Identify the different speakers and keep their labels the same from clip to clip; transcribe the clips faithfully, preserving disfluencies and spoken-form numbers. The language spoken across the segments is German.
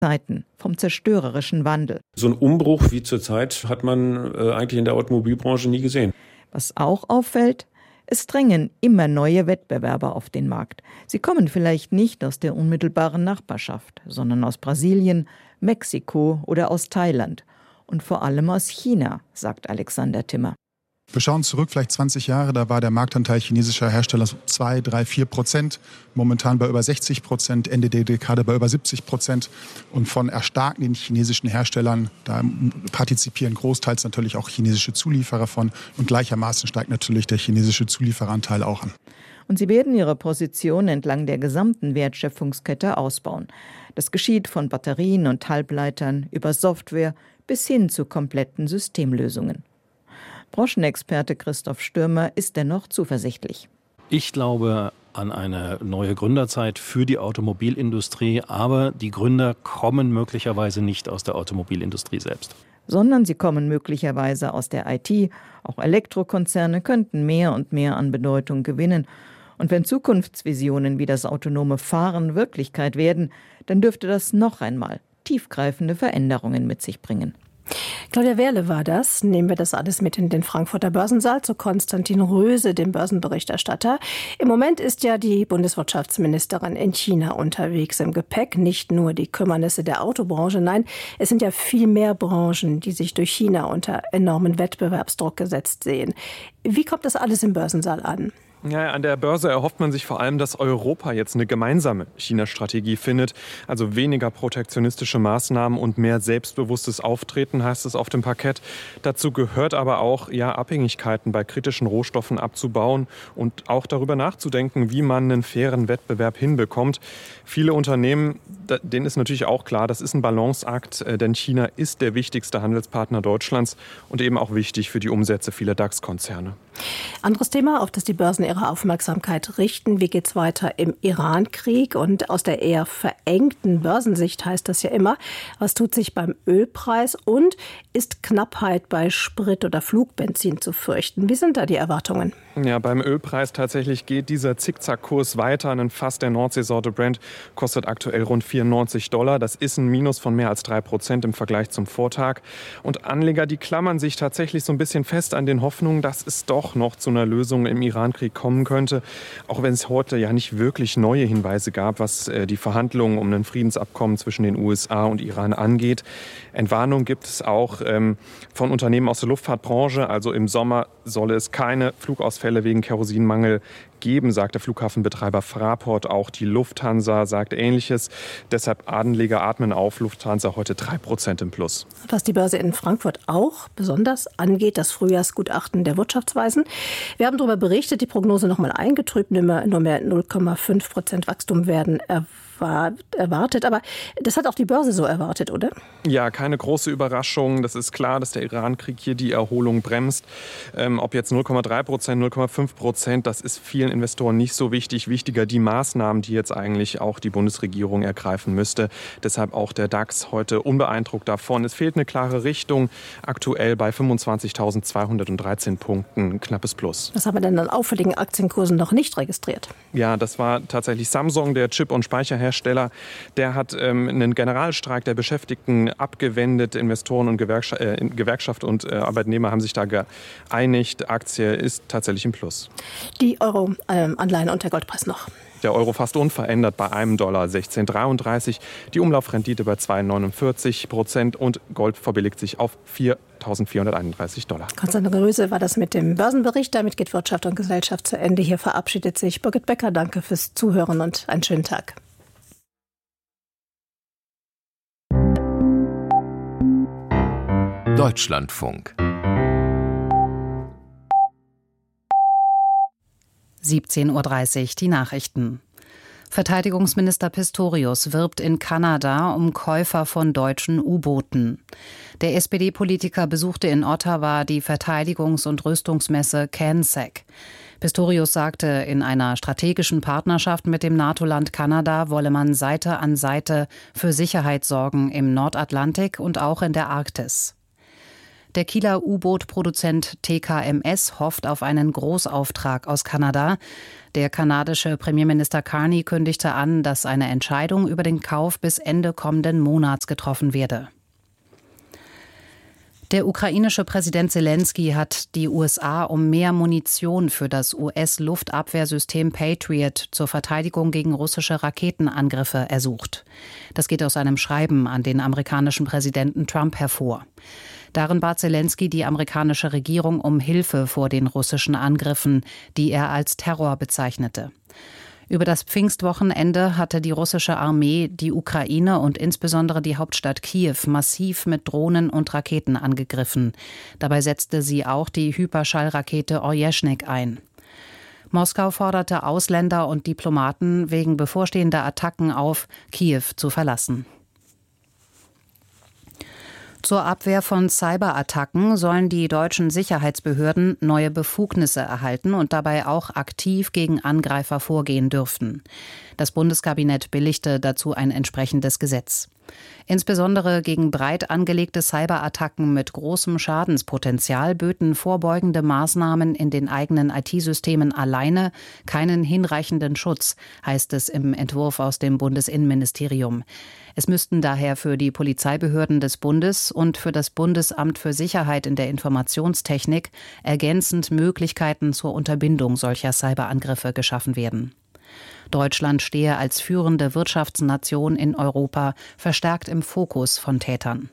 Speaker 1: Zeiten vom zerstörerischen Wandel.
Speaker 2: So einen Umbruch wie zurzeit hat man äh, eigentlich in der Automobilbranche nie gesehen.
Speaker 1: Was auch auffällt, es drängen immer neue Wettbewerber auf den Markt. Sie kommen vielleicht nicht aus der unmittelbaren Nachbarschaft, sondern aus Brasilien, Mexiko oder aus Thailand. Und vor allem aus China, sagt Alexander Timmer.
Speaker 3: Wir schauen zurück, vielleicht zwanzig Jahre, da war der Marktanteil chinesischer Hersteller zwei, drei, vier Prozent, momentan bei über sechzig Prozent, Ende der Dekade bei über siebzig Prozent. Und von erstarkenden chinesischen Herstellern, da partizipieren großteils natürlich auch chinesische Zulieferer von. Und gleichermaßen steigt natürlich der chinesische Zuliefereranteil auch an.
Speaker 1: Und sie werden ihre Position entlang der gesamten Wertschöpfungskette ausbauen. Das geschieht von Batterien und Halbleitern über Software bis hin zu kompletten Systemlösungen. Branchenexperte Christoph Stürmer ist dennoch zuversichtlich.
Speaker 4: Ich glaube an eine neue Gründerzeit für die Automobilindustrie, aber die Gründer kommen möglicherweise nicht aus der Automobilindustrie selbst.
Speaker 1: Sondern sie kommen möglicherweise aus der I T. Auch Elektrokonzerne könnten mehr und mehr an Bedeutung gewinnen. Und wenn Zukunftsvisionen wie das autonome Fahren Wirklichkeit werden, dann dürfte das noch einmal tiefgreifende Veränderungen mit sich bringen.
Speaker 5: Claudia Wehrle war das. Nehmen wir das alles mit in den Frankfurter Börsensaal zu Konstantin Röse, dem Börsenberichterstatter. Im Moment ist ja die Bundeswirtschaftsministerin in China unterwegs im Gepäck. Nicht nur die Kümmernisse der Autobranche, nein, es sind ja viel mehr Branchen, die sich durch China unter enormen Wettbewerbsdruck gesetzt sehen. Wie kommt das alles im Börsensaal an?
Speaker 6: Ja, an der Börse erhofft man sich vor allem, dass Europa jetzt eine gemeinsame China-Strategie findet. Also weniger protektionistische Maßnahmen und mehr selbstbewusstes Auftreten, heißt es auf dem Parkett. Dazu gehört aber auch, ja, Abhängigkeiten bei kritischen Rohstoffen abzubauen und auch darüber nachzudenken, wie man einen fairen Wettbewerb hinbekommt. Viele Unternehmen, denen ist natürlich auch klar, das ist ein Balanceakt, denn China ist der wichtigste Handelspartner Deutschlands und eben auch wichtig für die Umsätze vieler DAX-Konzerne.
Speaker 5: Anderes Thema, auf das die Börsen ihre Aufmerksamkeit richten. Wie geht's weiter im Iran-Krieg? Und aus der eher verengten Börsensicht heißt das ja immer, was tut sich beim Ölpreis und ist Knappheit bei Sprit oder Flugbenzin zu fürchten? Wie sind da die Erwartungen?
Speaker 6: Ja, beim Ölpreis tatsächlich geht dieser Zickzackkurs weiter. Ein Fass der Nordseesorte Brent kostet aktuell rund vierundneunzig Dollar. Das ist ein Minus von mehr als drei Prozent im Vergleich zum Vortag. Und Anleger, die klammern sich tatsächlich so ein bisschen fest an den Hoffnungen, dass es doch noch zu einer Lösung im Iran-Krieg kommen könnte. Auch wenn es heute ja nicht wirklich neue Hinweise gab, was äh, die Verhandlungen um ein Friedensabkommen zwischen den U S A und Iran angeht. Entwarnung gibt es auch ähm, von Unternehmen aus der Luftfahrtbranche. Also im Sommer solle es keine Flugausfälle wegen Kerosinmangel geben, sagt der Flughafenbetreiber Fraport. Auch die Lufthansa sagt Ähnliches. Deshalb Anleger atmen auf. Lufthansa heute drei Prozent im Plus.
Speaker 5: Was die Börse in Frankfurt auch besonders angeht, das Frühjahrsgutachten der Wirtschaftsweisen. Wir haben darüber berichtet, die Prognose nochmal eingetrübt, nur mehr null Komma fünf Prozent Wachstum werden erwartet. Aber das hat auch die Börse so erwartet, oder?
Speaker 6: Ja, keine große Überraschung. Das ist klar, dass der Iran-Krieg hier die Erholung bremst. Ähm, ob jetzt null Komma drei Prozent, null Komma fünf Prozent, das ist vielen Investoren nicht so wichtig. Wichtiger die Maßnahmen, die jetzt eigentlich auch die Bundesregierung ergreifen müsste. Deshalb auch der DAX heute unbeeindruckt davon. Es fehlt eine klare Richtung. Aktuell bei fünfundzwanzigtausendzweihundertdreizehn Punkten, knappes Plus.
Speaker 5: Was haben wir denn an auffälligen Aktienkursen noch nicht registriert?
Speaker 6: Ja, das war tatsächlich Samsung, der Chip- und Speicherhersteller. Der hat ähm, einen Generalstreik der Beschäftigten abgewendet. Investoren und Gewerkschaft, äh, Gewerkschaft und äh, Arbeitnehmer haben sich da geeinigt. Aktie ist tatsächlich im Plus.
Speaker 5: Die Euro-Anleihen und der Goldpreis noch.
Speaker 6: Der Euro fast unverändert bei einem Dollar sechzehn Komma dreiunddreißig. Die Umlaufrendite bei zwei Komma neunundvierzig Prozent und Gold verbilligt sich auf viertausendvierhunderteinunddreißig Dollar.
Speaker 5: Konstantin Röse war das mit dem Börsenbericht. Damit geht Wirtschaft und Gesellschaft zu Ende. Hier verabschiedet sich Birgit Becker. Danke fürs Zuhören und einen schönen Tag.
Speaker 7: Deutschlandfunk.
Speaker 8: siebzehn Uhr dreißig, die Nachrichten. Verteidigungsminister Pistorius wirbt in Kanada um Käufer von deutschen U-Booten. Der S P D-Politiker besuchte in Ottawa die Verteidigungs- und Rüstungsmesse CANSEC. Pistorius sagte, in einer strategischen Partnerschaft mit dem NATO-Land Kanada wolle man Seite an Seite für Sicherheit sorgen im Nordatlantik und auch in der Arktis. Der Kieler U-Boot-Produzent T K M S hofft auf einen Großauftrag aus Kanada. Der kanadische Premierminister Carney kündigte an, dass eine Entscheidung über den Kauf bis Ende kommenden Monats getroffen werde. Der ukrainische Präsident Zelensky hat die U S A um mehr Munition für das U S-Luftabwehrsystem Patriot zur Verteidigung gegen russische Raketenangriffe ersucht. Das geht aus einem Schreiben an den amerikanischen Präsidenten Trump hervor. Darin bat Zelensky die amerikanische Regierung um Hilfe vor den russischen Angriffen, die er als Terror bezeichnete. Über das Pfingstwochenende hatte die russische Armee die Ukraine und insbesondere die Hauptstadt Kiew massiv mit Drohnen und Raketen angegriffen. Dabei setzte sie auch die Hyperschallrakete Orjeschnik ein. Moskau forderte Ausländer und Diplomaten wegen bevorstehender Attacken auf, Kiew zu verlassen. Zur Abwehr von Cyberattacken sollen die deutschen Sicherheitsbehörden neue Befugnisse erhalten und dabei auch aktiv gegen Angreifer vorgehen dürfen. Das Bundeskabinett billigte dazu ein entsprechendes Gesetz. Insbesondere gegen breit angelegte Cyberattacken mit großem Schadenspotenzial böten vorbeugende Maßnahmen in den eigenen I T-Systemen alleine keinen hinreichenden Schutz, heißt es im Entwurf aus dem Bundesinnenministerium. Es müssten daher für die Polizeibehörden des Bundes und für das Bundesamt für Sicherheit in der Informationstechnik ergänzend Möglichkeiten zur Unterbindung solcher Cyberangriffe geschaffen werden. Deutschland stehe als führende Wirtschaftsnation in Europa verstärkt im Fokus von Tätern.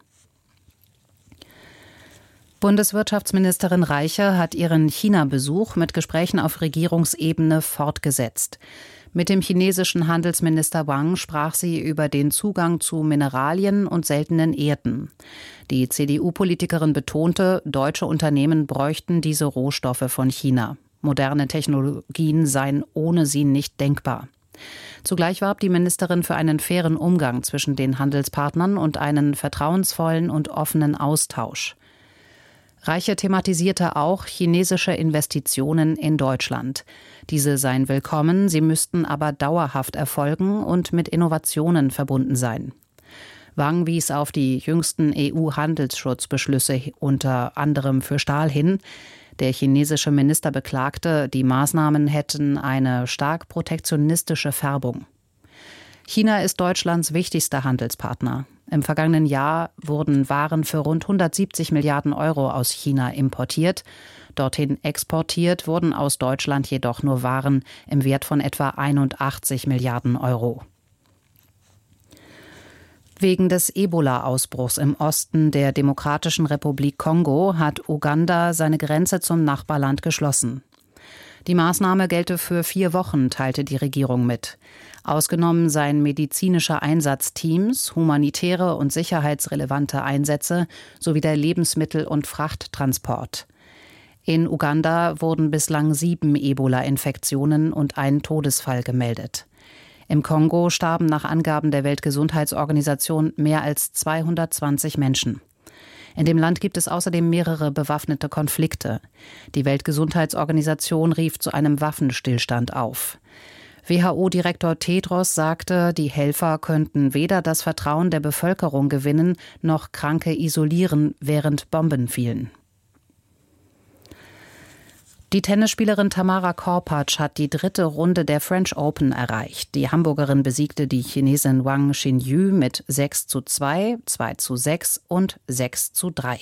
Speaker 8: Bundeswirtschaftsministerin Reiche hat ihren China-Besuch mit Gesprächen auf Regierungsebene fortgesetzt. Mit dem chinesischen Handelsminister Wang sprach sie über den Zugang zu Mineralien und seltenen Erden. Die C D U-Politikerin betonte, deutsche Unternehmen bräuchten diese Rohstoffe von China. Moderne Technologien seien ohne sie nicht denkbar. Zugleich warb die Ministerin für einen fairen Umgang zwischen den Handelspartnern und einen vertrauensvollen und offenen Austausch. Reiche thematisierte auch chinesische Investitionen in Deutschland. Diese seien willkommen, sie müssten aber dauerhaft erfolgen und mit Innovationen verbunden sein. Wang wies auf die jüngsten E U-Handelsschutzbeschlüsse unter anderem für Stahl hin. Der chinesische Minister beklagte, die Maßnahmen hätten eine stark protektionistische Färbung. China ist Deutschlands wichtigster Handelspartner. Im vergangenen Jahr wurden Waren für rund hundertsiebzig Milliarden Euro aus China importiert. Dorthin exportiert wurden aus Deutschland jedoch nur Waren im Wert von etwa einundachtzig Milliarden Euro. Wegen des Ebola-Ausbruchs im Osten der Demokratischen Republik Kongo hat Uganda seine Grenze zum Nachbarland geschlossen. Die Maßnahme gelte für vier Wochen, teilte die Regierung mit. Ausgenommen seien medizinische Einsatzteams, humanitäre und sicherheitsrelevante Einsätze sowie der Lebensmittel- und Frachttransport. In Uganda wurden bislang sieben Ebola-Infektionen und ein Todesfall gemeldet. Im Kongo starben nach Angaben der Weltgesundheitsorganisation mehr als zweihundertzwanzig Menschen. In dem Land gibt es außerdem mehrere bewaffnete Konflikte. Die Weltgesundheitsorganisation rief zu einem Waffenstillstand auf. W H O-Direktor Tedros sagte, die Helfer könnten weder das Vertrauen der Bevölkerung gewinnen, noch Kranke isolieren, während Bomben fielen. Die Tennisspielerin Tamara Korpatsch hat die dritte Runde der French Open erreicht. Die Hamburgerin besiegte die Chinesin Wang Xinyu mit sechs zu zwei, zwei zu sechs und sechs zu drei.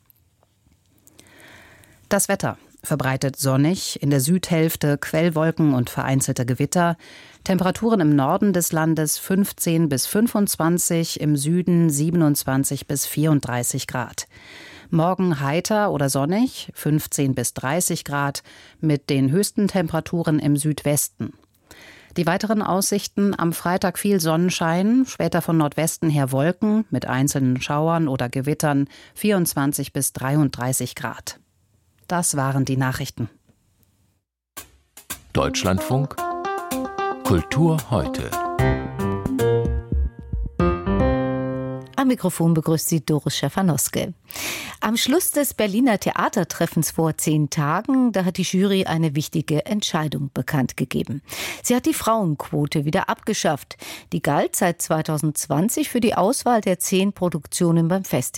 Speaker 8: Das Wetter: verbreitet sonnig, in der Südhälfte Quellwolken und vereinzelte Gewitter. Temperaturen im Norden des Landes fünfzehn bis fünfundzwanzig, im Süden siebenundzwanzig bis vierunddreißig Grad. Morgen heiter oder sonnig, fünfzehn bis dreißig Grad, mit den höchsten Temperaturen im Südwesten. Die weiteren Aussichten: am Freitag viel Sonnenschein, später von Nordwesten her Wolken mit einzelnen Schauern oder Gewittern, vierundzwanzig bis dreiunddreißig Grad. Das waren die Nachrichten.
Speaker 7: Deutschlandfunk Kultur heute.
Speaker 9: Am Mikrofon begrüßt sie Doris Schäfer-Noske. Am Schluss des Berliner Theatertreffens vor zehn Tagen, da hat die Jury eine wichtige Entscheidung bekannt gegeben. Sie hat die Frauenquote wieder abgeschafft. Die galt seit zweitausendzwanzig für die Auswahl der zehn Produktionen beim Festival.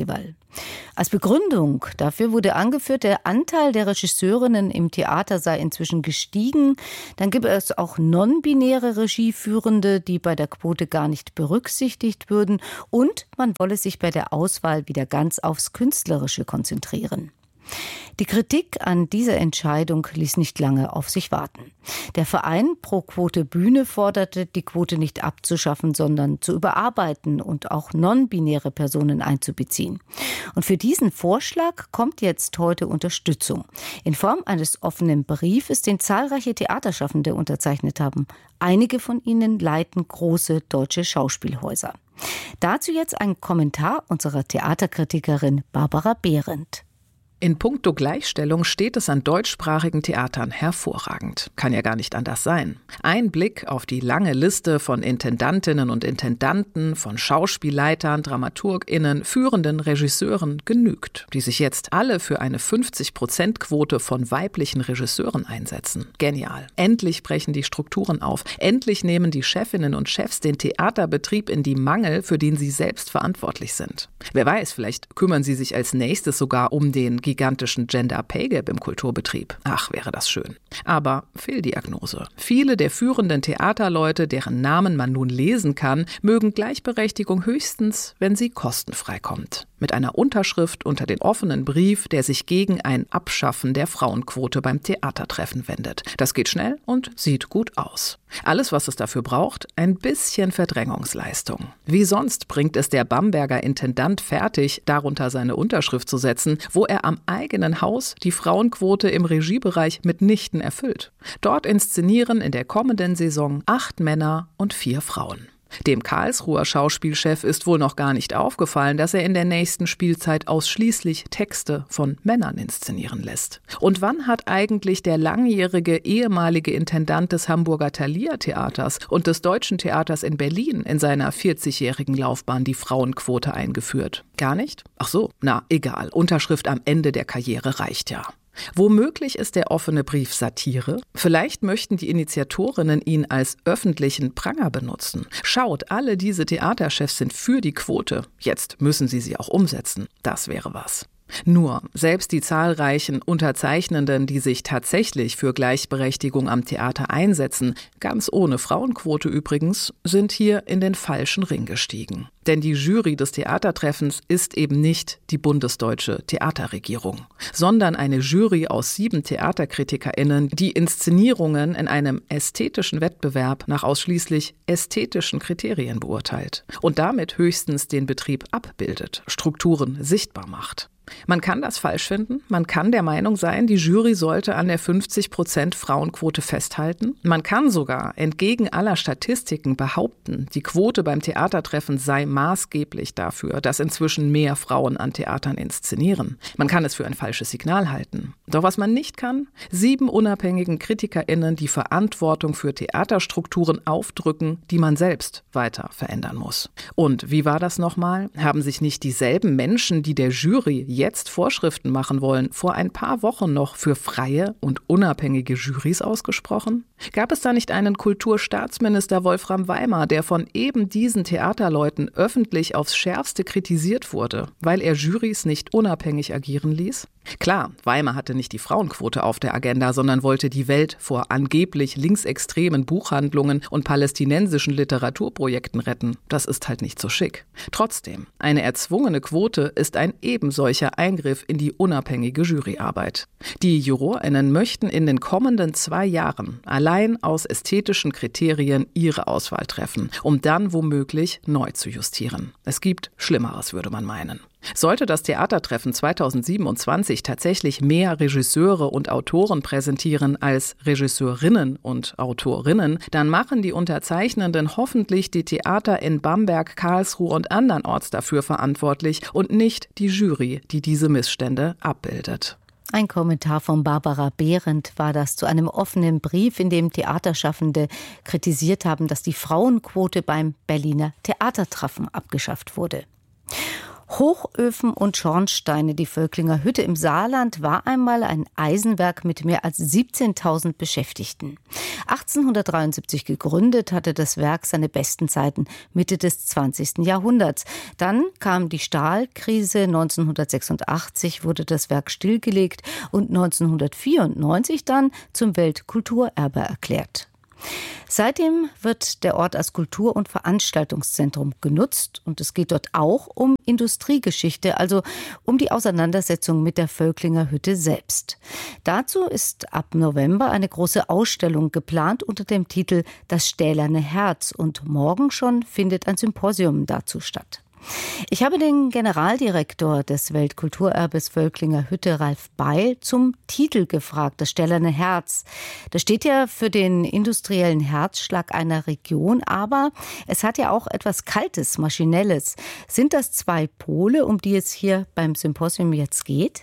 Speaker 9: Als Begründung dafür wurde angeführt, der Anteil der Regisseurinnen im Theater sei inzwischen gestiegen. Dann gibt es auch non-binäre Regieführende, die bei der Quote gar nicht berücksichtigt würden. Und man wolle sich bei der Auswahl wieder ganz aufs Künstlerische konzentrieren. Die Kritik an dieser Entscheidung ließ nicht lange auf sich warten. Der Verein Pro Quote Bühne forderte, die Quote nicht abzuschaffen, sondern zu überarbeiten und auch non-binäre Personen einzubeziehen. Und für diesen Vorschlag kommt jetzt heute Unterstützung in Form eines offenen Briefes, den zahlreiche Theaterschaffende unterzeichnet haben. Einige von ihnen leiten große deutsche Schauspielhäuser. Dazu jetzt ein Kommentar unserer Theaterkritikerin Barbara Behrendt.
Speaker 10: In puncto Gleichstellung steht es an deutschsprachigen Theatern hervorragend. Kann ja gar nicht anders sein. Ein Blick auf die lange Liste von Intendantinnen und Intendanten, von Schauspielleitern, DramaturgInnen, führenden Regisseuren genügt, die sich jetzt alle für eine fünfzig-Prozent-Quote von weiblichen Regisseuren einsetzen. Genial. Endlich brechen die Strukturen auf. Endlich nehmen die Chefinnen und Chefs den Theaterbetrieb in die Mangel, für den sie selbst verantwortlich sind. Wer weiß, vielleicht kümmern sie sich als nächstes sogar um den gigantischen Gender Pay Gap im Kulturbetrieb. Ach, wäre das schön. Aber Fehldiagnose. Viele der führenden Theaterleute, deren Namen man nun lesen kann, mögen Gleichberechtigung höchstens, wenn sie kostenfrei kommt. Mit einer Unterschrift unter den offenen Brief, der sich gegen ein Abschaffen der Frauenquote beim Theatertreffen wendet. Das geht schnell und sieht gut aus. Alles, was es dafür braucht, ein bisschen Verdrängungsleistung. Wie sonst bringt es der Bamberger Intendant fertig, darunter seine Unterschrift zu setzen, wo er am eigenen Haus die Frauenquote im Regiebereich mitnichten erfüllt. Dort inszenieren in der kommenden Saison acht Männer und vier Frauen. Dem Karlsruher Schauspielchef ist wohl noch gar nicht aufgefallen, dass er in der nächsten Spielzeit ausschließlich Texte von Männern inszenieren lässt. Und wann hat eigentlich der langjährige ehemalige Intendant des Hamburger Thalia Theaters und des Deutschen Theaters in Berlin in seiner vierzigjährigen Laufbahn die Frauenquote eingeführt? Gar nicht? Ach so, na egal, Unterschrift am Ende der Karriere reicht ja. Womöglich ist der offene Brief Satire. Vielleicht möchten die Initiatorinnen ihn als öffentlichen Pranger benutzen. Schaut, alle diese Theaterchefs sind für die Quote. Jetzt müssen sie sie auch umsetzen. Das wäre was. Nur, selbst die zahlreichen Unterzeichnenden, die sich tatsächlich für Gleichberechtigung am Theater einsetzen, ganz ohne Frauenquote übrigens, sind hier in den falschen Ring gestiegen. Denn die Jury des Theatertreffens ist eben nicht die bundesdeutsche Theaterregierung, sondern eine Jury aus sieben TheaterkritikerInnen, die Inszenierungen in einem ästhetischen Wettbewerb nach ausschließlich ästhetischen Kriterien beurteilt und damit höchstens den Betrieb abbildet, Strukturen sichtbar macht. Man kann das falsch finden, man kann der Meinung sein, die Jury sollte an der fünfzig Prozent Frauenquote festhalten. Man kann sogar entgegen aller Statistiken behaupten, die Quote beim Theatertreffen sei maßgeblich dafür, dass inzwischen mehr Frauen an Theatern inszenieren. Man kann es für ein falsches Signal halten. Doch was man nicht kann, sieben unabhängigen KritikerInnen die Verantwortung für Theaterstrukturen aufdrücken, die man selbst weiter verändern muss. Und wie war das nochmal? Haben sich nicht dieselben Menschen, die der Jury jetzt Vorschriften machen wollen, vor ein paar Wochen noch für freie und unabhängige Jurys ausgesprochen? Gab es da nicht einen Kulturstaatsminister Wolfram Weimar, der von eben diesen Theaterleuten öffentlich aufs Schärfste kritisiert wurde, weil er Jurys nicht unabhängig agieren ließ? Klar, Weimar hatte nicht die Frauenquote auf der Agenda, sondern wollte die Welt vor angeblich linksextremen Buchhandlungen und palästinensischen Literaturprojekten retten. Das ist halt nicht so schick. Trotzdem, eine erzwungene Quote ist ein ebensolcher Eingriff in die unabhängige Juryarbeit. Die JurorInnen möchten in den kommenden zwei Jahren allein aus ästhetischen Kriterien ihre Auswahl treffen, um dann womöglich neu zu justieren. Es gibt Schlimmeres, würde man meinen. Sollte das Theatertreffen zweitausendsiebenundzwanzig tatsächlich mehr Regisseure und Autoren präsentieren als Regisseurinnen und Autorinnen, dann machen die Unterzeichnenden hoffentlich die Theater in Bamberg, Karlsruhe und andernorts dafür verantwortlich und nicht die Jury, die diese Missstände abbildet.
Speaker 9: Ein Kommentar von Barbara Behrendt war das zu einem offenen Brief, in dem Theaterschaffende kritisiert haben, dass die Frauenquote beim Berliner Theatertreffen abgeschafft wurde. Hochöfen und Schornsteine. Die Völklinger Hütte im Saarland war einmal ein Eisenwerk mit mehr als siebzehntausend Beschäftigten. achtzehnhundertdreiundsiebzig gegründet, hatte das Werk seine besten Zeiten Mitte des zwanzigsten Jahrhunderts. Dann kam die Stahlkrise, neunzehnhundertsechsundachtzig wurde das Werk stillgelegt und neunzehnhundertvierundneunzig dann zum Weltkulturerbe erklärt. Seitdem wird der Ort als Kultur- und Veranstaltungszentrum genutzt und es geht dort auch um Industriegeschichte, also um die Auseinandersetzung mit der Völklinger Hütte selbst. Dazu ist ab November eine große Ausstellung geplant unter dem Titel Das stählerne Herz und morgen schon findet ein Symposium dazu statt. Ich habe den Generaldirektor des Weltkulturerbes Völklinger Hütte, Ralf Beil, zum Titel gefragt, das stählerne Herz. Das steht ja für den industriellen Herzschlag einer Region, aber es hat ja auch etwas Kaltes, Maschinelles. Sind das zwei Pole, um die es hier beim Symposium jetzt geht?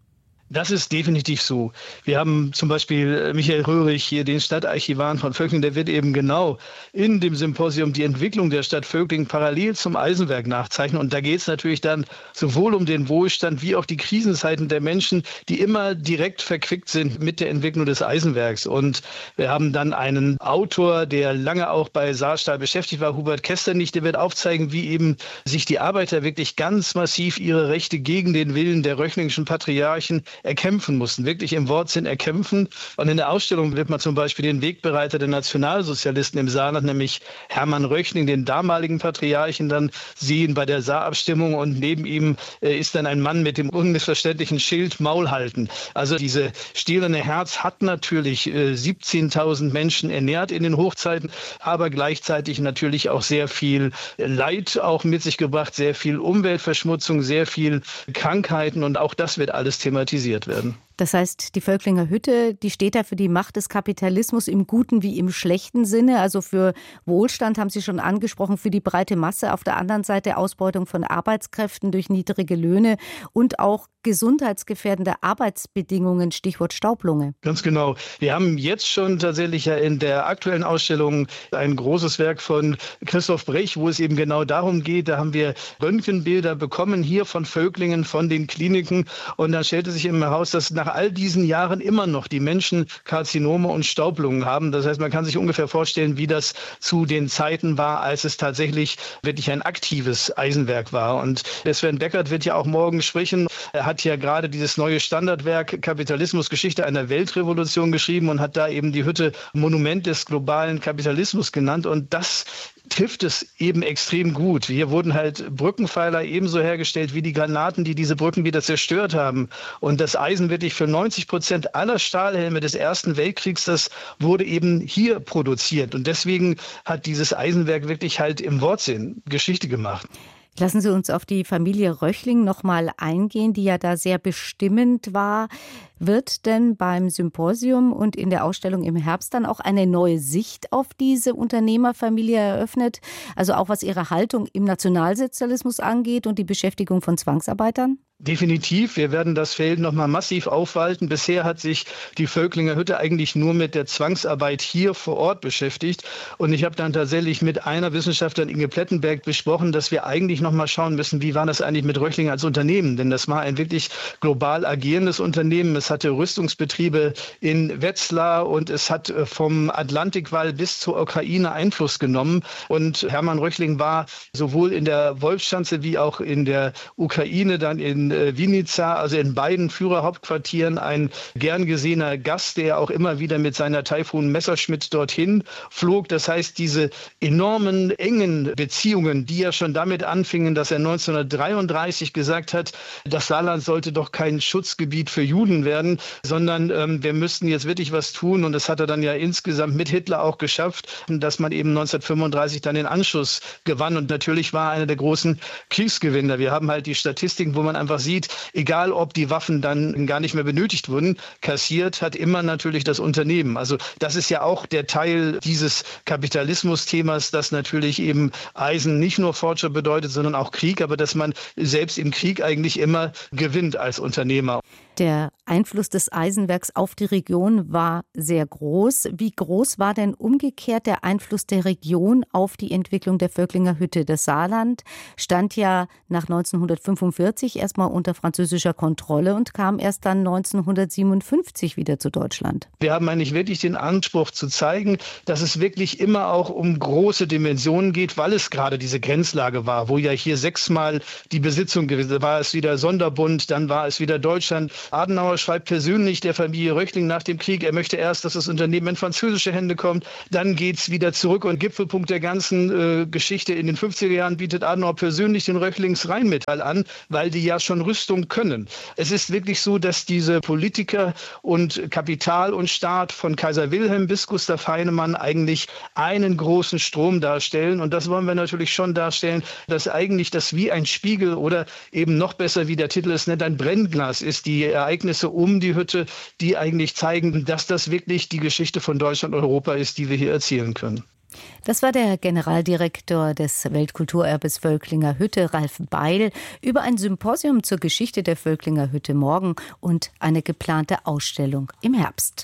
Speaker 11: Das ist definitiv so. Wir haben zum Beispiel Michael Röhrig, hier den Stadtarchivar von Völklingen, der wird eben genau in dem Symposium die Entwicklung der Stadt Völklingen parallel zum Eisenwerk nachzeichnen. Und da geht es natürlich dann sowohl um den Wohlstand wie auch die Krisenzeiten der Menschen, die immer direkt verquickt sind mit der Entwicklung des Eisenwerks. Und wir haben dann einen Autor, der lange auch bei Saarstahl beschäftigt war, Hubert Kesternich, der wird aufzeigen, wie eben sich die Arbeiter wirklich ganz massiv ihre Rechte gegen den Willen der röchlingischen Patriarchen erkämpfen mussten, wirklich im Wortsinn erkämpfen. Und in der Ausstellung wird man zum Beispiel den Wegbereiter der Nationalsozialisten im Saarland, nämlich Hermann Röchling, den damaligen Patriarchen, dann sehen bei der Saarabstimmung und neben ihm äh, ist dann ein Mann mit dem unmissverständlichen Schild Maul halten. Also diese stählerne Herz hat natürlich äh, siebzehntausend Menschen ernährt in den Hochzeiten, aber gleichzeitig natürlich auch sehr viel Leid auch mit sich gebracht, sehr viel Umweltverschmutzung, sehr viel Krankheiten und auch das wird alles thematisiert werden.
Speaker 9: Das heißt, die Völklinger Hütte, die steht da für die Macht des Kapitalismus im guten wie im schlechten Sinne. Also für Wohlstand haben Sie schon angesprochen, für die breite Masse. Auf der anderen Seite Ausbeutung von Arbeitskräften durch niedrige Löhne und auch gesundheitsgefährdende Arbeitsbedingungen, Stichwort Staublunge.
Speaker 11: Ganz genau. Wir haben jetzt schon tatsächlich ja in der aktuellen Ausstellung ein großes Werk von Christoph Brech, wo es eben genau darum geht. Da haben wir Röntgenbilder bekommen hier von Völklingen, von den Kliniken. Und da stellte sich eben heraus, dass nach all diesen Jahren immer noch die Menschen Karzinome und Staublungen haben. Das heißt, man kann sich ungefähr vorstellen, wie das zu den Zeiten war, als es tatsächlich wirklich ein aktives Eisenwerk war. Und der Sven Beckert wird ja auch morgen sprechen. Er hat ja gerade dieses neue Standardwerk Kapitalismus, Geschichte einer Weltrevolution geschrieben und hat da eben die Hütte Monument des globalen Kapitalismus genannt. Und das trifft es eben extrem gut. Hier wurden halt Brückenpfeiler ebenso hergestellt wie die Granaten, die diese Brücken wieder zerstört haben. Und das Eisen wirklich für neunzig Prozent aller Stahlhelme des Ersten Weltkriegs, das wurde eben hier produziert. Und deswegen hat dieses Eisenwerk wirklich halt im Wortsinn Geschichte gemacht.
Speaker 9: Lassen Sie uns auf die Familie Röchling noch mal eingehen, die ja da sehr bestimmend war. Wird denn beim Symposium und in der Ausstellung im Herbst dann auch eine neue Sicht auf diese Unternehmerfamilie eröffnet? Also auch was ihre Haltung im Nationalsozialismus angeht und die Beschäftigung von Zwangsarbeitern?
Speaker 11: Definitiv. Wir werden das Feld noch mal massiv aufwalten. Bisher hat sich die Völklinger Hütte eigentlich nur mit der Zwangsarbeit hier vor Ort beschäftigt. Und ich habe dann tatsächlich mit einer Wissenschaftlerin, Inge Plettenberg, besprochen, dass wir eigentlich noch mal schauen müssen, wie war das eigentlich mit Röchling als Unternehmen? Denn das war ein wirklich global agierendes Unternehmen. Es hatte Rüstungsbetriebe in Wetzlar und es hat vom Atlantikwall bis zur Ukraine Einfluss genommen. Und Hermann Röchling war sowohl in der Wolfschanze wie auch in der Ukraine, dann in Vinica, also in beiden Führerhauptquartieren, ein gern gesehener Gast, der auch immer wieder mit seiner Taifun Messerschmitt dorthin flog. Das heißt, diese enormen, engen Beziehungen, die ja schon damit anfingen, dass er neunzehnhundertdreiunddreißig gesagt hat, das Saarland sollte doch kein Schutzgebiet für Juden werden, sondern ähm, wir müssten jetzt wirklich was tun. Und das hat er dann ja insgesamt mit Hitler auch geschafft, dass man eben neunzehnhundertfünfunddreißig dann den Anschluss gewann. Und natürlich war er einer der großen Kriegsgewinner. Wir haben halt die Statistiken, wo man einfach sieht, egal ob die Waffen dann gar nicht mehr benötigt wurden, kassiert hat immer natürlich das Unternehmen. Also das ist ja auch der Teil dieses Kapitalismus-Themas, dass natürlich eben Eisen nicht nur Fortschritt bedeutet, sondern auch Krieg, aber dass man selbst im Krieg eigentlich immer gewinnt als Unternehmer.
Speaker 9: Der Einfluss des Eisenwerks auf die Region war sehr groß. Wie groß war denn umgekehrt der Einfluss der Region auf die Entwicklung der Völklinger Hütte? Das Saarland stand ja nach neunzehnhundertfünfundvierzig erstmal unter französischer Kontrolle und kam erst dann neunzehnhundertsiebenundfünfzig wieder zu Deutschland.
Speaker 11: Wir haben eigentlich wirklich den Anspruch zu zeigen, dass es wirklich immer auch um große Dimensionen geht, weil es gerade diese Grenzlage war, wo ja hier sechsmal die Besitzung gewesen war. Es wieder Sonderbund, dann war es wieder Deutschland. Adenauer schreibt persönlich der Familie Röchling nach dem Krieg, er möchte erst, dass das Unternehmen in französische Hände kommt, dann geht's wieder zurück und Gipfelpunkt der ganzen äh, Geschichte in den fünfziger Jahren bietet Adenauer persönlich den Röchlings Rheinmetall an, weil die ja schon Rüstung können. Es ist wirklich so, dass diese Politiker und Kapital und Staat von Kaiser Wilhelm bis Gustav Heinemann eigentlich einen großen Strom darstellen und das wollen wir natürlich schon darstellen, dass eigentlich das wie ein Spiegel oder eben noch besser, wie der Titel es nennt, ein Brennglas ist, die Ereignisse um die Hütte, die eigentlich zeigen, dass das wirklich die Geschichte von Deutschland und Europa ist, die wir hier erzählen können.
Speaker 9: Das war der Generaldirektor des Weltkulturerbes Völklinger Hütte, Ralf Beil, über ein Symposium zur Geschichte der Völklinger Hütte morgen und eine geplante Ausstellung im Herbst.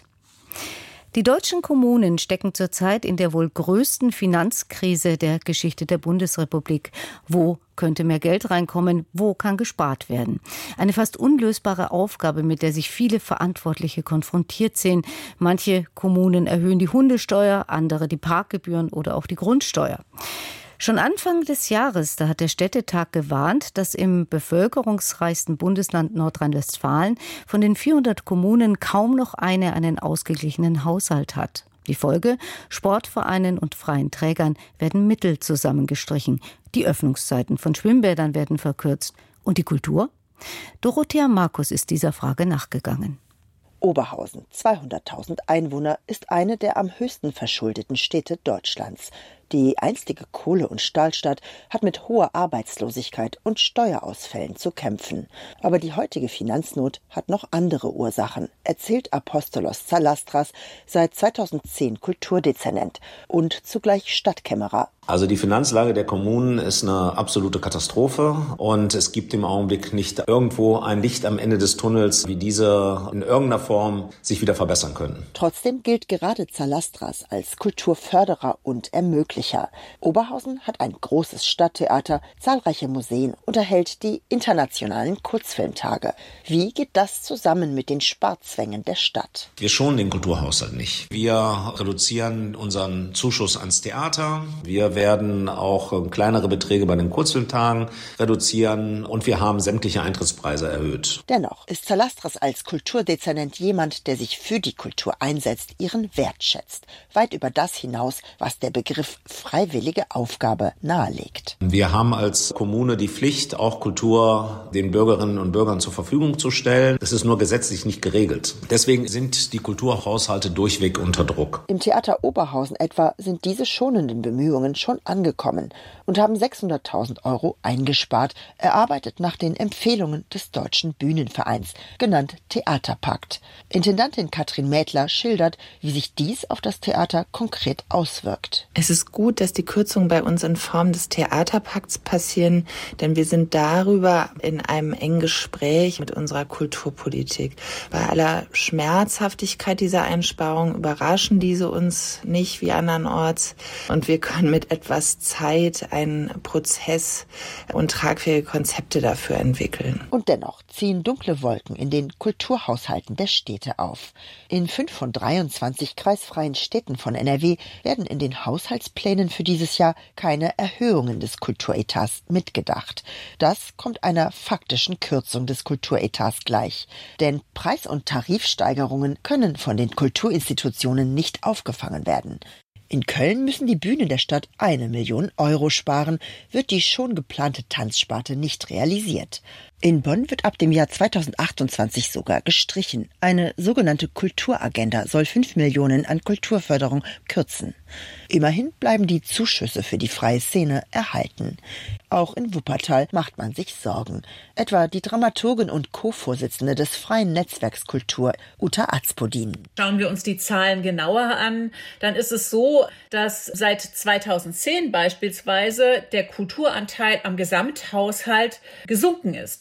Speaker 9: Die deutschen Kommunen stecken zurzeit in der wohl größten Finanzkrise der Geschichte der Bundesrepublik. Wo könnte mehr Geld reinkommen? Wo kann gespart werden? Eine fast unlösbare Aufgabe, mit der sich viele Verantwortliche konfrontiert sehen. Manche Kommunen erhöhen die Hundesteuer, andere die Parkgebühren oder auch die Grundsteuer. Schon Anfang des Jahres, da hat der Städtetag gewarnt, dass im bevölkerungsreichsten Bundesland Nordrhein-Westfalen von den vierhundert Kommunen kaum noch eine einen ausgeglichenen Haushalt hat. Die Folge: Sportvereinen und freien Trägern werden Mittel zusammengestrichen. Die Öffnungszeiten von Schwimmbädern werden verkürzt. Und die Kultur? Dorothea Markus ist dieser Frage nachgegangen.
Speaker 12: Oberhausen, zweihunderttausend Einwohner, ist eine der am höchsten verschuldeten Städte Deutschlands. Die einstige Kohle- und Stahlstadt hat mit hoher Arbeitslosigkeit und Steuerausfällen zu kämpfen. Aber die heutige Finanznot hat noch andere Ursachen, erzählt Apostolos Zalastras, seit zweitausendzehn Kulturdezernent und zugleich Stadtkämmerer.
Speaker 13: Also die Finanzlage der Kommunen ist eine absolute Katastrophe und es gibt im Augenblick nicht irgendwo ein Licht am Ende des Tunnels, wie diese in irgendeiner Form sich wieder verbessern können.
Speaker 12: Trotzdem gilt gerade Zalastras als Kulturförderer und Ermöglicher. Oberhausen hat ein großes Stadttheater, zahlreiche Museen und erhält die internationalen Kurzfilmtage. Wie geht das zusammen mit den Sparzwängen der Stadt?
Speaker 13: Wir schonen den Kulturhaushalt nicht. Wir reduzieren unseren Zuschuss ans Theater. Wir werden auch kleinere Beträge bei den Kurzfilmtagen reduzieren und wir haben sämtliche Eintrittspreise erhöht.
Speaker 12: Dennoch ist Zalastras als Kulturdezernent jemand, der sich für die Kultur einsetzt, ihren Wert schätzt. Weit über das hinaus, was der Begriff freiwillige Aufgabe nahelegt.
Speaker 13: Wir haben als Kommune die Pflicht, auch Kultur den Bürgerinnen und Bürgern zur Verfügung zu stellen. Das ist nur gesetzlich nicht geregelt. Deswegen sind die Kulturhaushalte durchweg unter Druck.
Speaker 12: Im Theater Oberhausen etwa sind diese schonenden Bemühungen schon angekommen und haben sechshunderttausend Euro eingespart, erarbeitet nach den Empfehlungen des Deutschen Bühnenvereins, genannt Theaterpakt. Intendantin Katrin Mädler schildert, wie sich dies auf das Theater konkret auswirkt.
Speaker 14: Es ist gut, dass die Kürzungen bei uns in Form des Theaterpakts passieren, denn wir sind darüber in einem engen Gespräch mit unserer Kulturpolitik. Bei aller Schmerzhaftigkeit dieser Einsparungen überraschen diese uns nicht wie andernorts und wir können mit etwas Zeit einen Prozess und tragfähige Konzepte dafür entwickeln.
Speaker 12: Und dennoch ziehen dunkle Wolken in den Kulturhaushalten der Städte auf. In fünf von dreiundzwanzig kreisfreien Städten von N R W werden in den Haushaltsplänen für dieses Jahr keine Erhöhungen des Kulturetats mitgedacht. Das kommt einer faktischen Kürzung des Kulturetats gleich. Denn Preis- und Tarifsteigerungen können von den Kulturinstitutionen nicht aufgefangen werden. In Köln müssen die Bühnen der Stadt eine Million Euro sparen, wird die schon geplante Tanzsparte nicht realisiert. In Bonn wird ab dem Jahr zweitausendachtundzwanzig sogar gestrichen. Eine sogenannte Kulturagenda soll fünf Millionen an Kulturförderung kürzen. Immerhin bleiben die Zuschüsse für die freie Szene erhalten. Auch in Wuppertal macht man sich Sorgen. Etwa die Dramaturgin und Co-Vorsitzende des Freien Netzwerks Kultur, Uta Azpodin.
Speaker 15: Schauen wir uns die Zahlen genauer an, dann ist es so, dass seit zweitausendzehn beispielsweise der Kulturanteil am Gesamthaushalt gesunken ist.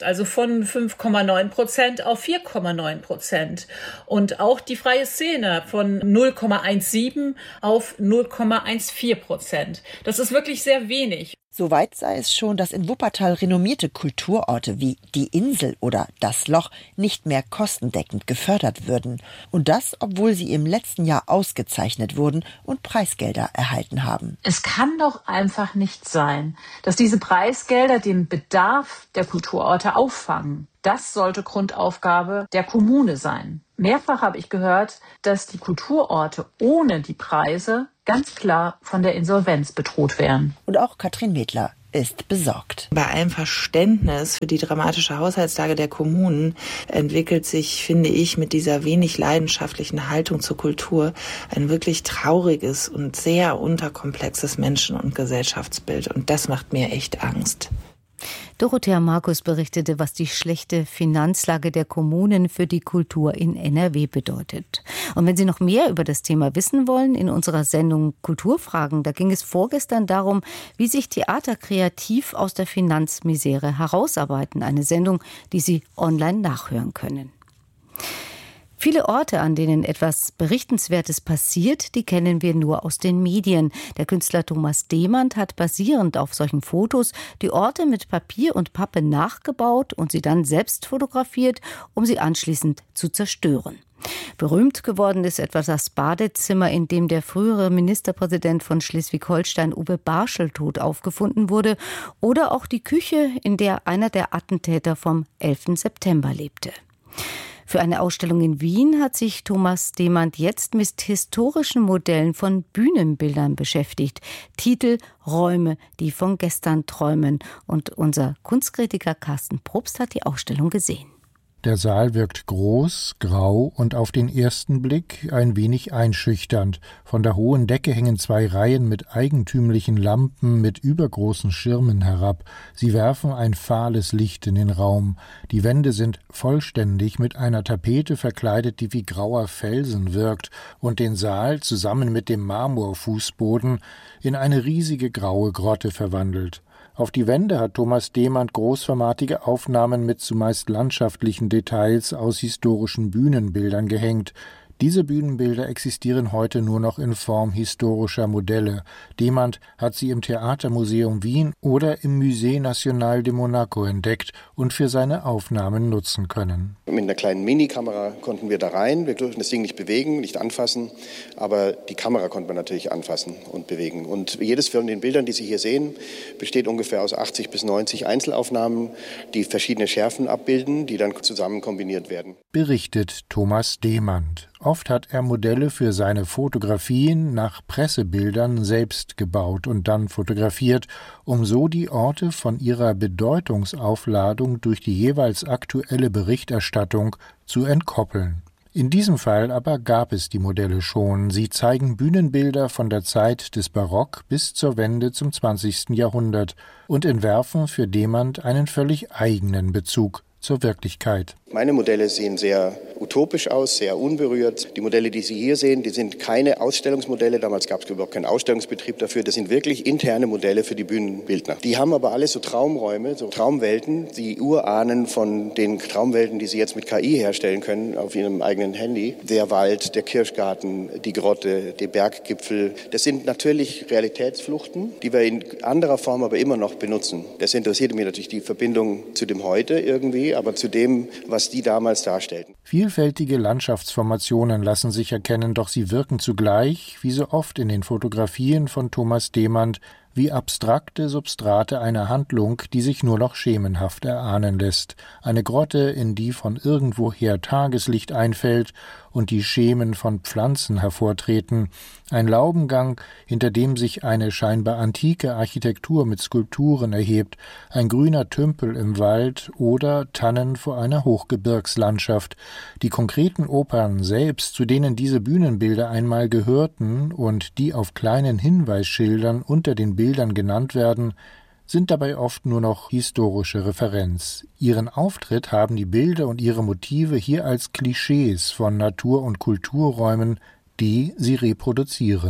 Speaker 15: also von fünf Komma neun Prozent auf vier Komma neun Prozent. Und auch die freie Szene von null Komma siebzehn auf null Komma vierzehn Prozent. Das ist wirklich sehr wenig.
Speaker 12: Soweit sei es schon, dass in Wuppertal renommierte Kulturorte wie die Insel oder das Loch nicht mehr kostendeckend gefördert würden. Und das, obwohl sie im letzten Jahr ausgezeichnet wurden und Preisgelder erhalten haben.
Speaker 16: Es kann doch einfach nicht sein, dass diese Preisgelder den Bedarf der Kulturorte auffangen. Das sollte Grundaufgabe der Kommune sein. Mehrfach habe ich gehört, dass die Kulturorte ohne die Preise ganz klar von der Insolvenz bedroht wären.
Speaker 12: Und auch Katrin Wedler ist besorgt.
Speaker 14: Bei allem Verständnis für die dramatische Haushaltslage der Kommunen entwickelt sich, finde ich, mit dieser wenig leidenschaftlichen Haltung zur Kultur ein wirklich trauriges und sehr unterkomplexes Menschen- und Gesellschaftsbild. Und das macht mir echt Angst.
Speaker 9: Dorothea Markus berichtete, was die schlechte Finanzlage der Kommunen für die Kultur in N R W bedeutet. Und wenn Sie noch mehr über das Thema wissen wollen, in unserer Sendung Kulturfragen, da ging es vorgestern darum, wie sich Theater kreativ aus der Finanzmisere herausarbeiten. Eine Sendung, die Sie online nachhören können. Viele Orte, an denen etwas Berichtenswertes passiert, die kennen wir nur aus den Medien. Der Künstler Thomas Demand hat basierend auf solchen Fotos die Orte mit Papier und Pappe nachgebaut und sie dann selbst fotografiert, um sie anschließend zu zerstören. Berühmt geworden ist etwa das Badezimmer, in dem der frühere Ministerpräsident von Schleswig-Holstein Uwe Barschel tot aufgefunden wurde, oder auch die Küche, in der einer der Attentäter vom elften September lebte. Für eine Ausstellung in Wien hat sich Thomas Demand jetzt mit historischen Modellen von Bühnenbildern beschäftigt. Titel Räume, die von gestern träumen. Und unser Kunstkritiker Carsten Probst hat die Ausstellung gesehen.
Speaker 17: Der Saal wirkt groß, grau und auf den ersten Blick ein wenig einschüchternd. Von der hohen Decke hängen zwei Reihen mit eigentümlichen Lampen mit übergroßen Schirmen herab. Sie werfen ein fahles Licht in den Raum. Die Wände sind vollständig mit einer Tapete verkleidet, die wie grauer Felsen wirkt und den Saal zusammen mit dem Marmorfußboden in eine riesige graue Grotte verwandelt. Auf die Wände hat Thomas Demand großformatige Aufnahmen mit zumeist landschaftlichen Details aus historischen Bühnenbildern gehängt. Diese Bühnenbilder existieren heute nur noch in Form historischer Modelle. Demand hat sie im Theatermuseum Wien oder im Musée National de Monaco entdeckt und für seine Aufnahmen nutzen können.
Speaker 18: Mit einer kleinen Minikamera konnten wir da rein. Wir durften das Ding nicht bewegen, nicht anfassen, aber die Kamera konnte man natürlich anfassen und bewegen. Und jedes von den Bildern, die Sie hier sehen, besteht ungefähr aus achtzig bis neunzig Einzelaufnahmen, die verschiedene Schärfen abbilden, die dann zusammen kombiniert werden.
Speaker 17: Berichtet Thomas Demand. Oft hat er Modelle für seine Fotografien nach Pressebildern selbst gebaut und dann fotografiert, um so die Orte von ihrer Bedeutungsaufladung durch die jeweils aktuelle Berichterstattung zu entkoppeln. In diesem Fall aber gab es die Modelle schon. Sie zeigen Bühnenbilder von der Zeit des Barock bis zur Wende zum zwanzigsten Jahrhundert und entwerfen für Demand einen völlig eigenen Bezug zur Wirklichkeit.
Speaker 18: Meine Modelle sehen sehr utopisch aus, sehr unberührt. Die Modelle, die Sie hier sehen, die sind keine Ausstellungsmodelle. Damals gab es überhaupt keinen Ausstellungsbetrieb dafür. Das sind wirklich interne Modelle für die Bühnenbildner. Die haben aber alle so Traumräume, so Traumwelten, die Urahnen von den Traumwelten, die Sie jetzt mit K I herstellen können auf Ihrem eigenen Handy. Der Wald, der Kirschgarten, die Grotte, die Berggipfel. Das sind natürlich Realitätsfluchten, die wir in anderer Form aber immer noch benutzen. Das interessiert mich natürlich die Verbindung zu dem Heute irgendwie, aber zu dem, was die damals darstellten.
Speaker 17: Vielfältige Landschaftsformationen lassen sich erkennen, doch sie wirken zugleich, wie so oft in den Fotografien von Thomas Demand, wie abstrakte Substrate einer Handlung, die sich nur noch schemenhaft erahnen lässt. Eine Grotte, in die von irgendwoher Tageslicht einfällt und die Schemen von Pflanzen hervortreten. Ein Laubengang, hinter dem sich eine scheinbar antike Architektur mit Skulpturen erhebt. Ein grüner Tümpel im Wald oder Tannen vor einer Hochgebirgslandschaft. Die konkreten Opern selbst, zu denen diese Bühnenbilder einmal gehörten und die auf kleinen Hinweisschildern unter den Bildern genannt werden, sind dabei oft nur noch historische Referenz. Ihren Auftritt haben die Bilder und ihre Motive hier als Klischees von Natur- und Kulturräumen, die sie reproduzieren.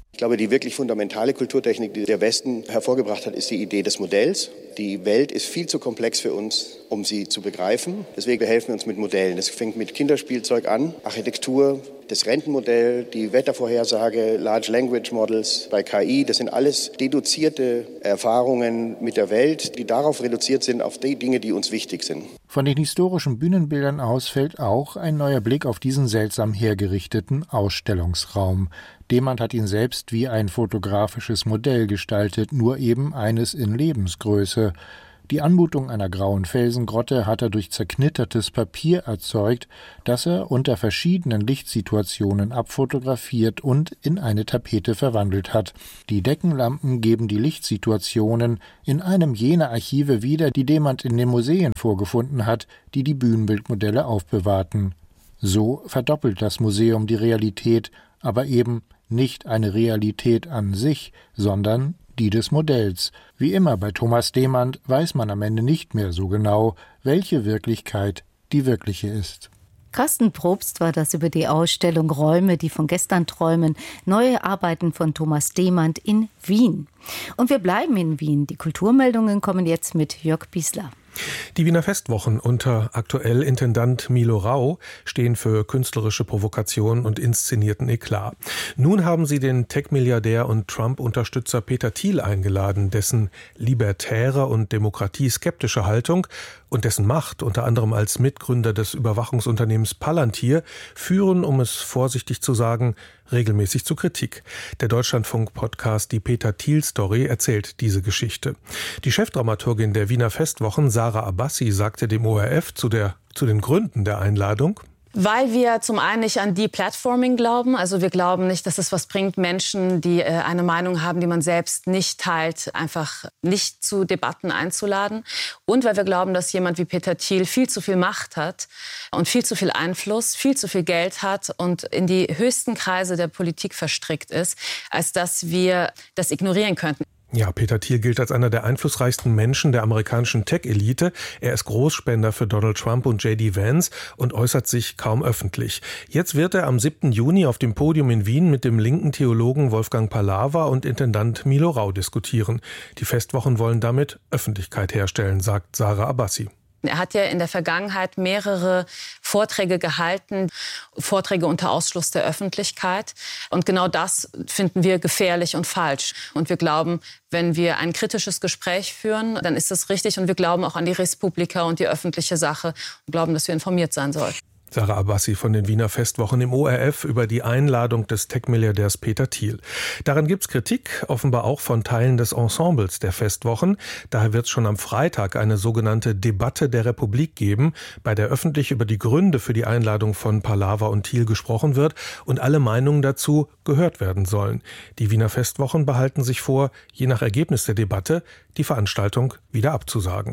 Speaker 18: Ich glaube, die wirklich fundamentale Kulturtechnik, die der Westen hervorgebracht hat, ist die Idee des Modells. Die Welt ist viel zu komplex für uns, um sie zu begreifen. Deswegen helfen wir uns mit Modellen. Das fängt mit Kinderspielzeug an, Architektur, das Rentenmodell, die Wettervorhersage, Large Language Models bei K I. Das sind alles deduzierte Erfahrungen mit der Welt, die darauf reduziert sind, auf die Dinge, die uns wichtig sind.
Speaker 17: Von den historischen Bühnenbildern aus fällt auch ein neuer Blick auf diesen seltsam hergerichteten Ausstellungsraum. Demand hat ihn selbst wie ein fotografisches Modell gestaltet, nur eben eines in Lebensgröße. Die Anmutung einer grauen Felsengrotte hat er durch zerknittertes Papier erzeugt, das er unter verschiedenen Lichtsituationen abfotografiert und in eine Tapete verwandelt hat. Die Deckenlampen geben die Lichtsituationen in einem jener Archive wieder, die Demand in den Museen vorgefunden hat, die die Bühnenbildmodelle aufbewahrten. So verdoppelt das Museum die Realität, aber eben nicht eine Realität an sich, sondern die des Modells. Wie immer bei Thomas Demand weiß man am Ende nicht mehr so genau, welche Wirklichkeit die wirkliche ist.
Speaker 9: Carsten Probst war das über die Ausstellung Räume, die von gestern träumen. Neue Arbeiten von Thomas Demand in Wien. Und wir bleiben in Wien. Die Kulturmeldungen kommen jetzt mit Jörg Biesler.
Speaker 19: Die Wiener Festwochen unter aktuell Intendant Milo Rau stehen für künstlerische Provokation und inszenierten Eklat. Nun haben sie den Tech-Milliardär und Trump-Unterstützer Peter Thiel eingeladen, dessen libertäre und demokratieskeptische Haltung und dessen Macht, unter anderem als Mitgründer des Überwachungsunternehmens Palantir, führen, um es vorsichtig zu sagen, regelmäßig zu Kritik. Der Deutschlandfunk-Podcast Die Peter Thiel-Story erzählt diese Geschichte. Die Chefdramaturgin der Wiener Festwochen, Sarah Abbassi, sagte dem O R F zu, der, zu den Gründen der Einladung:
Speaker 20: Weil wir zum einen nicht an Deplatforming glauben, also wir glauben nicht, dass es was bringt, Menschen, die äh, eine Meinung haben, die man selbst nicht teilt, einfach nicht zu Debatten einzuladen. Und weil wir glauben, dass jemand wie Peter Thiel viel zu viel Macht hat und viel zu viel Einfluss, viel zu viel Geld hat und in die höchsten Kreise der Politik verstrickt ist, als dass wir das ignorieren könnten.
Speaker 19: Ja, Peter Thiel gilt als einer der einflussreichsten Menschen der amerikanischen Tech-Elite. Er ist Großspender für Donald Trump und J D Vance und äußert sich kaum öffentlich. Jetzt wird er am siebten Juni auf dem Podium in Wien mit dem linken Theologen Wolfgang Pallava und Intendant Milo Rau diskutieren. Die Festwochen wollen damit Öffentlichkeit herstellen, sagt Sarah Abbassi.
Speaker 20: Er hat ja in der Vergangenheit mehrere Vorträge gehalten, Vorträge unter Ausschluss der Öffentlichkeit. Und genau das finden wir gefährlich und falsch. Und wir glauben, wenn wir ein kritisches Gespräch führen, dann ist das richtig. Und wir glauben auch an die Res Publica und die öffentliche Sache und glauben, dass wir informiert sein sollten.
Speaker 19: Sarah Abbassi von den Wiener Festwochen im O R F über die Einladung des Tech-Milliardärs Peter Thiel. Daran gibt's Kritik, offenbar auch von Teilen des Ensembles der Festwochen. Daher wird es schon am Freitag eine sogenannte Debatte der Republik geben, bei der öffentlich über die Gründe für die Einladung von Pallava und Thiel gesprochen wird und alle Meinungen dazu gehört werden sollen. Die Wiener Festwochen behalten sich vor, je nach Ergebnis der Debatte die Veranstaltung wieder abzusagen.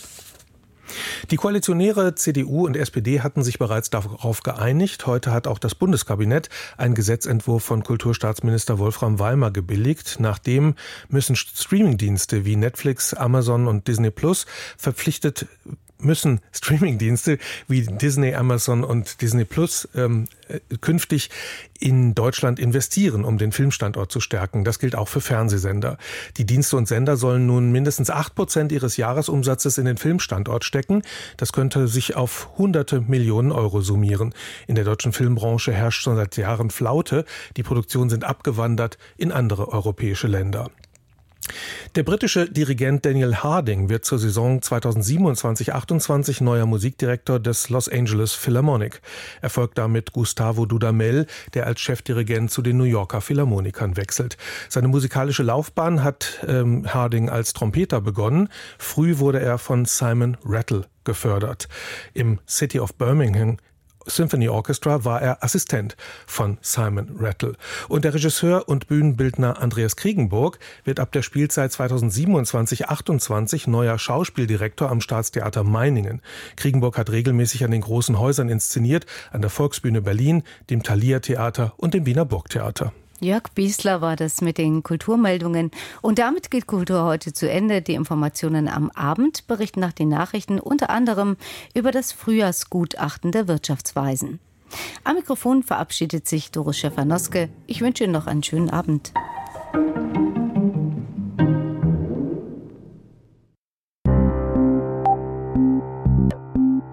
Speaker 19: Die Koalitionäre C D U und S P D hatten sich bereits darauf geeinigt. Heute hat auch das Bundeskabinett einen Gesetzentwurf von Kulturstaatsminister Wolfram Weimer gebilligt. Nachdem müssen Streamingdienste wie Netflix, Amazon und Disney Plus verpflichtet müssen Streamingdienste wie Disney, Amazon und Disney Plus ähm, künftig in Deutschland investieren, um den Filmstandort zu stärken. Das gilt auch für Fernsehsender. Die Dienste und Sender sollen nun mindestens acht Prozent ihres Jahresumsatzes in den Filmstandort stecken. Das könnte sich auf hunderte Millionen Euro summieren. In der deutschen Filmbranche herrscht schon seit Jahren Flaute. Die Produktionen sind abgewandert in andere europäische Länder. Der britische Dirigent Daniel Harding wird zur Saison zweitausendsiebenundzwanzig achtundzwanzig neuer Musikdirektor des Los Angeles Philharmonic. Er folgt damit Gustavo Dudamel, der als Chefdirigent zu den New Yorker Philharmonikern wechselt. Seine musikalische Laufbahn hat ähm, Harding als Trompeter begonnen. Früh wurde er von Simon Rattle gefördert. Im City of Birmingham Symphony Orchestra war er Assistent von Simon Rattle. Und der Regisseur und Bühnenbildner Andreas Kriegenburg wird ab der Spielzeit zweitausendsiebenundzwanzig achtundzwanzig neuer Schauspieldirektor am Staatstheater Meiningen. Kriegenburg hat regelmäßig an den großen Häusern inszeniert, an der Volksbühne Berlin, dem Thalia Theater und dem Wiener Burgtheater.
Speaker 9: Jörg Biesler war das mit den Kulturmeldungen. Und damit geht Kultur heute zu Ende. Die Informationen am Abend berichten nach den Nachrichten unter anderem über das Frühjahrsgutachten der Wirtschaftsweisen. Am Mikrofon verabschiedet sich Doris Schäfer-Noske. Ich wünsche Ihnen noch einen schönen Abend.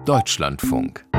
Speaker 7: Deutschlandfunk.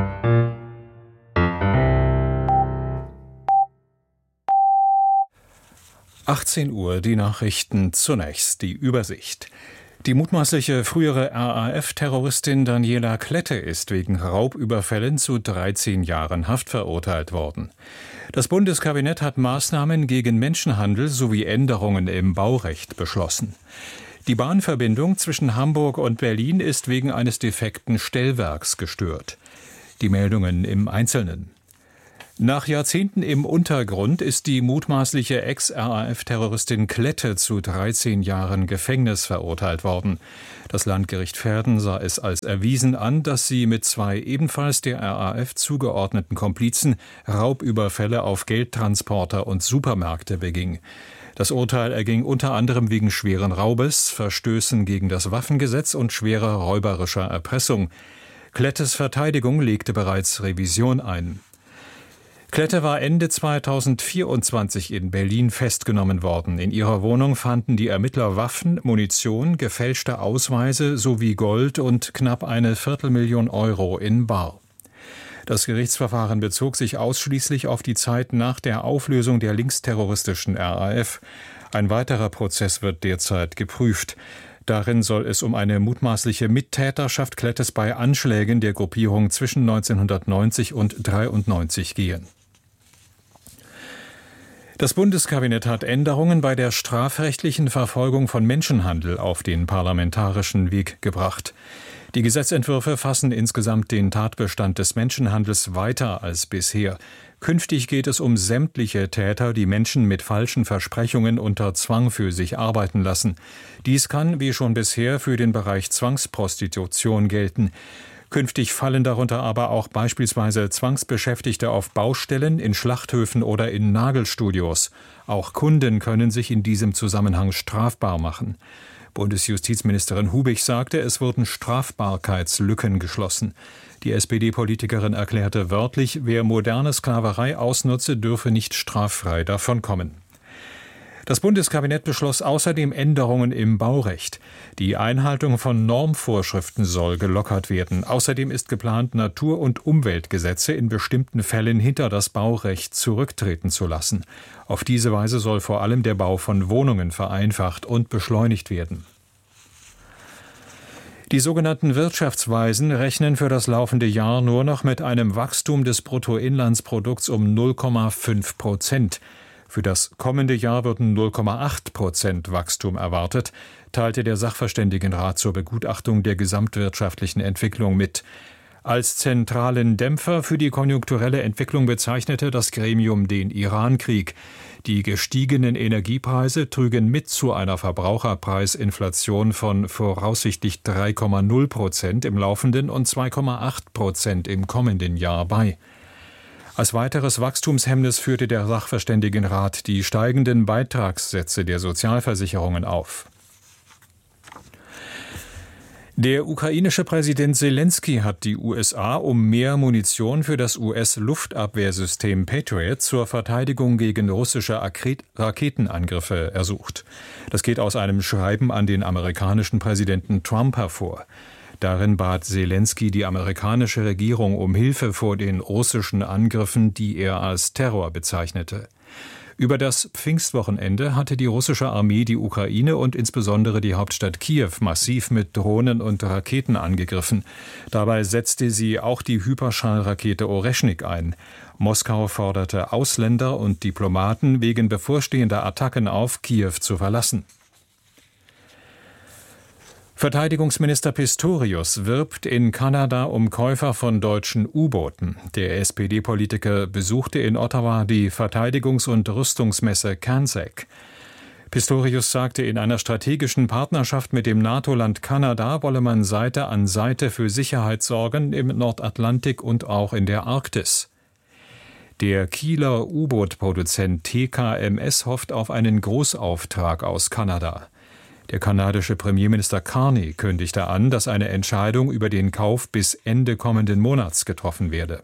Speaker 21: achtzehn Uhr, die Nachrichten zunächst, die Übersicht. Die mutmaßliche frühere R A F-Terroristin Daniela Klette ist wegen Raubüberfällen zu dreizehn Jahren Haft verurteilt worden. Das Bundeskabinett hat Maßnahmen gegen Menschenhandel sowie Änderungen im Baurecht beschlossen. Die Bahnverbindung zwischen Hamburg und Berlin ist wegen eines defekten Stellwerks gestört. Die Meldungen im Einzelnen. Nach Jahrzehnten im Untergrund ist die mutmaßliche Ex-R A F-Terroristin Klette zu dreizehn Jahren Gefängnis verurteilt worden. Das Landgericht Verden sah es als erwiesen an, dass sie mit zwei ebenfalls der R A F zugeordneten Komplizen Raubüberfälle auf Geldtransporter und Supermärkte beging. Das Urteil erging unter anderem wegen schweren Raubes, Verstößen gegen das Waffengesetz und schwerer räuberischer Erpressung. Klettes Verteidigung legte bereits Revision ein. Klette war Ende zweitausendvierundzwanzig in Berlin festgenommen worden. In ihrer Wohnung fanden die Ermittler Waffen, Munition, gefälschte Ausweise sowie Gold und knapp eine Viertelmillion Euro in bar. Das Gerichtsverfahren bezog sich ausschließlich auf die Zeit nach der Auflösung der linksterroristischen R A F. Ein weiterer Prozess wird derzeit geprüft. Darin soll es um eine mutmaßliche Mittäterschaft Klettes bei Anschlägen der Gruppierung zwischen neunzehnhundertneunzig und dreiundneunzig gehen. Das Bundeskabinett hat Änderungen bei der strafrechtlichen Verfolgung von Menschenhandel auf den parlamentarischen Weg gebracht. Die Gesetzentwürfe fassen insgesamt den Tatbestand des Menschenhandels weiter als bisher. Künftig geht es um sämtliche Täter, die Menschen mit falschen Versprechungen unter Zwang für sich arbeiten lassen. Dies kann, wie schon bisher, für den Bereich Zwangsprostitution gelten. Künftig fallen darunter aber auch beispielsweise Zwangsbeschäftigte auf Baustellen, in Schlachthöfen oder in Nagelstudios. Auch Kunden können sich in diesem Zusammenhang strafbar machen. Bundesjustizministerin Hubig sagte, es wurden Strafbarkeitslücken geschlossen. Die S P D-Politikerin erklärte wörtlich, wer moderne Sklaverei ausnutze, dürfe nicht straffrei davonkommen. Das Bundeskabinett beschloss außerdem Änderungen im Baurecht. Die Einhaltung von Normvorschriften soll gelockert werden. Außerdem ist geplant, Natur- und Umweltgesetze in bestimmten Fällen hinter das Baurecht zurücktreten zu lassen. Auf diese Weise soll vor allem der Bau von Wohnungen vereinfacht und beschleunigt werden. Die sogenannten Wirtschaftsweisen rechnen für das laufende Jahr nur noch mit einem Wachstum des Bruttoinlandsprodukts um null Komma fünf Prozent. Für das kommende Jahr würden null Komma acht Prozent Wachstum erwartet, teilte der Sachverständigenrat zur Begutachtung der gesamtwirtschaftlichen Entwicklung mit. Als zentralen Dämpfer für die konjunkturelle Entwicklung bezeichnete das Gremium den Irankrieg. Die gestiegenen Energiepreise trügen mit zu einer Verbraucherpreisinflation von voraussichtlich drei Komma null Prozent im laufenden und zwei Komma acht Prozent im kommenden Jahr bei. Als weiteres Wachstumshemmnis führte der Sachverständigenrat die steigenden Beitragssätze der Sozialversicherungen auf. Der ukrainische Präsident Selenskyj hat die U S A um mehr Munition für das U S-Luftabwehrsystem Patriot zur Verteidigung gegen russische Raketenangriffe ersucht. Das geht aus einem Schreiben an den amerikanischen Präsidenten Trump hervor. Darin bat Selenskyj die amerikanische Regierung um Hilfe vor den russischen Angriffen, die er als Terror bezeichnete. Über das Pfingstwochenende hatte die russische Armee die Ukraine und insbesondere die Hauptstadt Kiew massiv mit Drohnen und Raketen angegriffen. Dabei setzte sie auch die Hyperschallrakete Oreschnik ein. Moskau forderte Ausländer und Diplomaten wegen bevorstehender Attacken auf Kiew zu verlassen. Verteidigungsminister Pistorius wirbt in Kanada um Käufer von deutschen U-Booten. Der S P D-Politiker besuchte in Ottawa die Verteidigungs- und Rüstungsmesse CANSEC. Pistorius sagte, in einer strategischen Partnerschaft mit dem NATO-Land Kanada wolle man Seite an Seite für Sicherheit sorgen im Nordatlantik und auch in der Arktis. Der Kieler U-Boot-Produzent T K M S hofft auf einen Großauftrag aus Kanada. Der kanadische Premierminister Carney kündigte an, dass eine Entscheidung über den Kauf bis Ende kommenden Monats getroffen werde.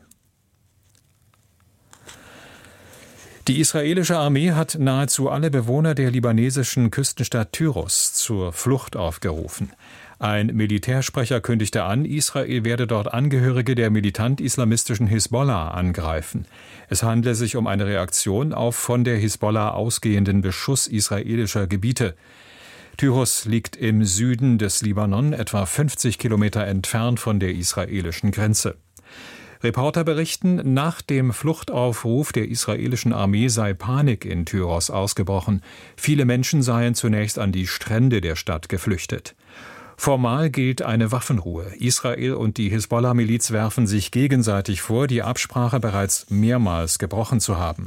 Speaker 21: Die israelische Armee hat nahezu alle Bewohner der libanesischen Küstenstadt Tyros zur Flucht aufgerufen. Ein Militärsprecher kündigte an, Israel werde dort Angehörige der militant-islamistischen Hisbollah angreifen. Es handle sich um eine Reaktion auf von der Hisbollah ausgehenden Beschuss israelischer Gebiete. Tyros liegt im Süden des Libanon, etwa fünfzig Kilometer entfernt von der israelischen Grenze. Reporter berichten, nach dem Fluchtaufruf der israelischen Armee sei Panik in Tyros ausgebrochen. Viele Menschen seien zunächst an die Strände der Stadt geflüchtet. Formal gilt eine Waffenruhe. Israel und die Hisbollah-Miliz werfen sich gegenseitig vor, die Absprache bereits mehrmals gebrochen zu haben.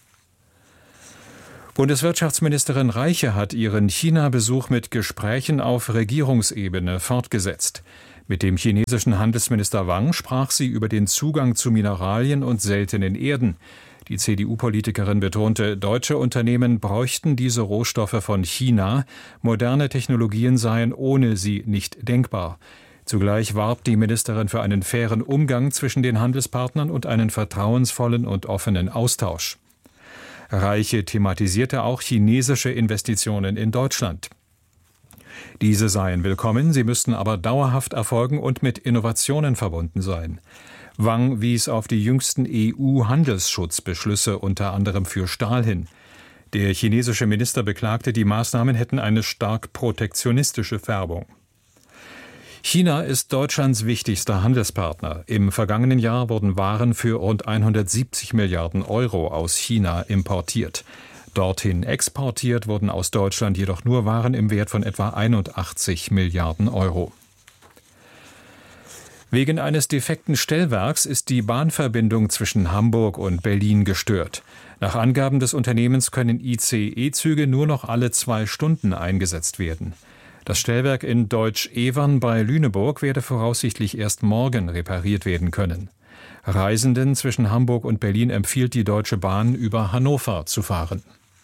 Speaker 21: Bundeswirtschaftsministerin Reiche hat ihren China-Besuch mit Gesprächen auf Regierungsebene fortgesetzt. Mit dem chinesischen Handelsminister Wang sprach sie über den Zugang zu Mineralien und seltenen Erden. Die C D U-Politikerin betonte, deutsche Unternehmen bräuchten diese Rohstoffe von China. Moderne Technologien seien ohne sie nicht denkbar. Zugleich warb die Ministerin für einen fairen Umgang zwischen den Handelspartnern und einen vertrauensvollen und offenen Austausch. Reiche thematisierte auch chinesische Investitionen in Deutschland. Diese seien willkommen, sie müssten aber dauerhaft erfolgen und mit Innovationen verbunden sein. Wang wies auf die jüngsten E U-Handelsschutzbeschlüsse unter anderem für Stahl hin. Der chinesische Minister beklagte, die Maßnahmen hätten eine stark protektionistische Färbung. China ist Deutschlands wichtigster Handelspartner. Im vergangenen Jahr wurden Waren für rund hundertsiebzig Milliarden Euro aus China importiert. Dorthin exportiert wurden aus Deutschland jedoch nur Waren im Wert von etwa einundachtzig Milliarden Euro. Wegen eines defekten Stellwerks ist die Bahnverbindung zwischen Hamburg und Berlin gestört. Nach Angaben des Unternehmens können I C E-Züge nur noch alle zwei Stunden eingesetzt werden. Das Stellwerk in Deutsch-Evern bei Lüneburg werde voraussichtlich erst morgen repariert werden können. Reisenden zwischen Hamburg und Berlin empfiehlt die Deutsche Bahn, über Hannover zu fahren.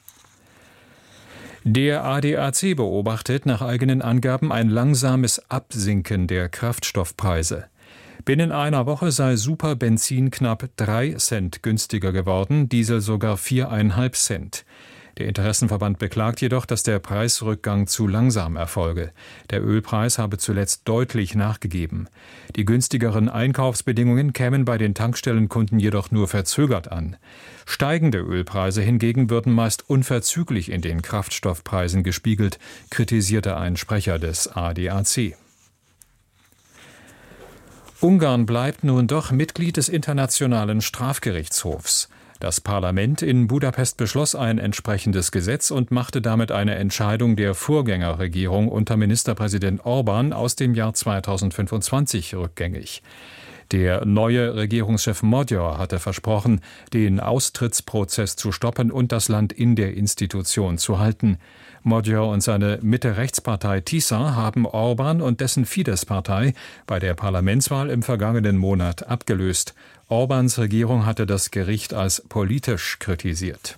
Speaker 21: Der A D A C beobachtet nach eigenen Angaben ein langsames Absinken der Kraftstoffpreise. Binnen einer Woche sei Superbenzin knapp drei Cent günstiger geworden, Diesel sogar viereinhalb Cent. Der Interessenverband beklagt jedoch, dass der Preisrückgang zu langsam erfolge. Der Ölpreis habe zuletzt deutlich nachgegeben. Die günstigeren Einkaufsbedingungen kämen bei den Tankstellenkunden jedoch nur verzögert an. Steigende Ölpreise hingegen würden meist unverzüglich in den Kraftstoffpreisen gespiegelt, kritisierte ein Sprecher des A D A C. Ungarn bleibt nun doch Mitglied des Internationalen Strafgerichtshofs. Das Parlament in Budapest beschloss ein entsprechendes Gesetz und machte damit eine Entscheidung der Vorgängerregierung unter Ministerpräsident Orban aus dem Jahr zweitausendfünfundzwanzig rückgängig. Der neue Regierungschef Magyar hatte versprochen, den Austrittsprozess zu stoppen und das Land in der Institution zu halten. Magyar und seine Mitte-Rechts-Partei TISA haben Orban und dessen Fidesz-Partei bei der Parlamentswahl im vergangenen Monat abgelöst. Orbans Regierung hatte das Gericht als politisch kritisiert.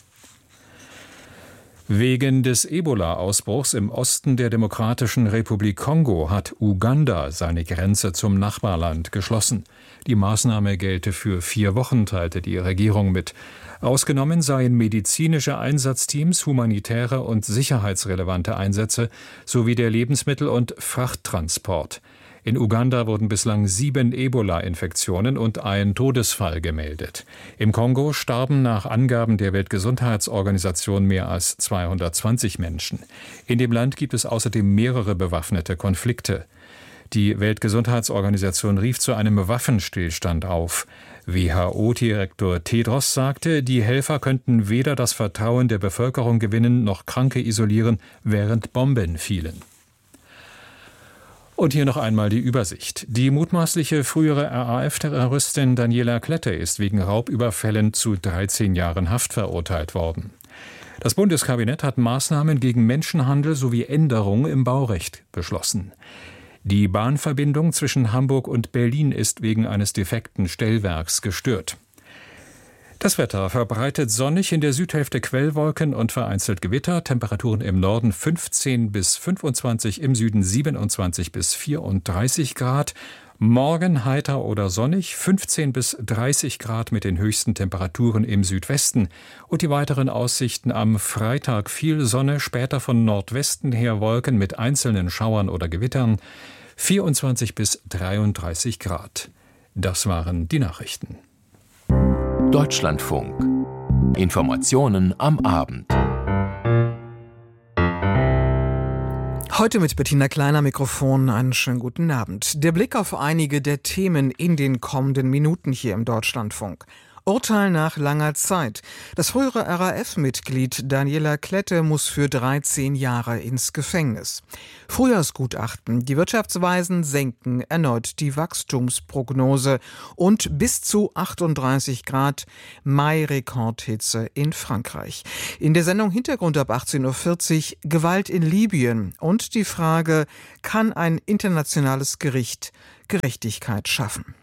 Speaker 21: Wegen des Ebola-Ausbruchs im Osten der Demokratischen Republik Kongo hat Uganda seine Grenze zum Nachbarland geschlossen. Die Maßnahme gelte für vier Wochen, teilte die Regierung mit. Ausgenommen seien medizinische Einsatzteams, humanitäre und sicherheitsrelevante Einsätze sowie der Lebensmittel- und Frachttransport. In Uganda wurden bislang sieben Ebola-Infektionen und ein Todesfall gemeldet. Im Kongo starben nach Angaben der Weltgesundheitsorganisation mehr als zweihundertzwanzig Menschen. In dem Land gibt es außerdem mehrere bewaffnete Konflikte. Die Weltgesundheitsorganisation rief zu einem Waffenstillstand auf. W H O-Direktor Tedros sagte, die Helfer könnten weder das Vertrauen der Bevölkerung gewinnen noch Kranke isolieren, während Bomben fielen. Und hier noch einmal die Übersicht. Die mutmaßliche frühere R A F-Terroristin Daniela Klette ist wegen Raubüberfällen zu dreizehn Jahren Haft verurteilt worden. Das Bundeskabinett hat Maßnahmen gegen Menschenhandel sowie Änderungen im Baurecht beschlossen. Die Bahnverbindung zwischen Hamburg und Berlin ist wegen eines defekten Stellwerks gestört. Das Wetter verbreitet sonnig, in der Südhälfte Quellwolken und vereinzelt Gewitter. Temperaturen im Norden fünfzehn bis fünfundzwanzig, im Süden siebenundzwanzig bis vierunddreißig Grad. Morgen heiter oder sonnig, fünfzehn bis dreißig Grad mit den höchsten Temperaturen im Südwesten. Und die weiteren Aussichten am Freitag: viel Sonne, später von Nordwesten her Wolken mit einzelnen Schauern oder Gewittern, vierundzwanzig bis dreiunddreißig Grad. Das waren die Nachrichten.
Speaker 7: Deutschlandfunk. Informationen am Abend.
Speaker 2: Heute mit Bettina Kleiner Mikrofon. Einen schönen guten Abend. Der Blick auf einige der Themen in den kommenden Minuten hier im Deutschlandfunk. Urteil nach langer Zeit. Das frühere R A F-Mitglied Daniela Klette muss für dreizehn Jahre ins Gefängnis. Frühjahrsgutachten. Die Wirtschaftsweisen senken erneut die Wachstumsprognose. Und bis zu achtunddreißig Grad Mai-Rekordhitze in Frankreich. In der Sendung Hintergrund ab achtzehn Uhr vierzig Gewalt in Libyen und die Frage, kann ein internationales Gericht Gerechtigkeit schaffen?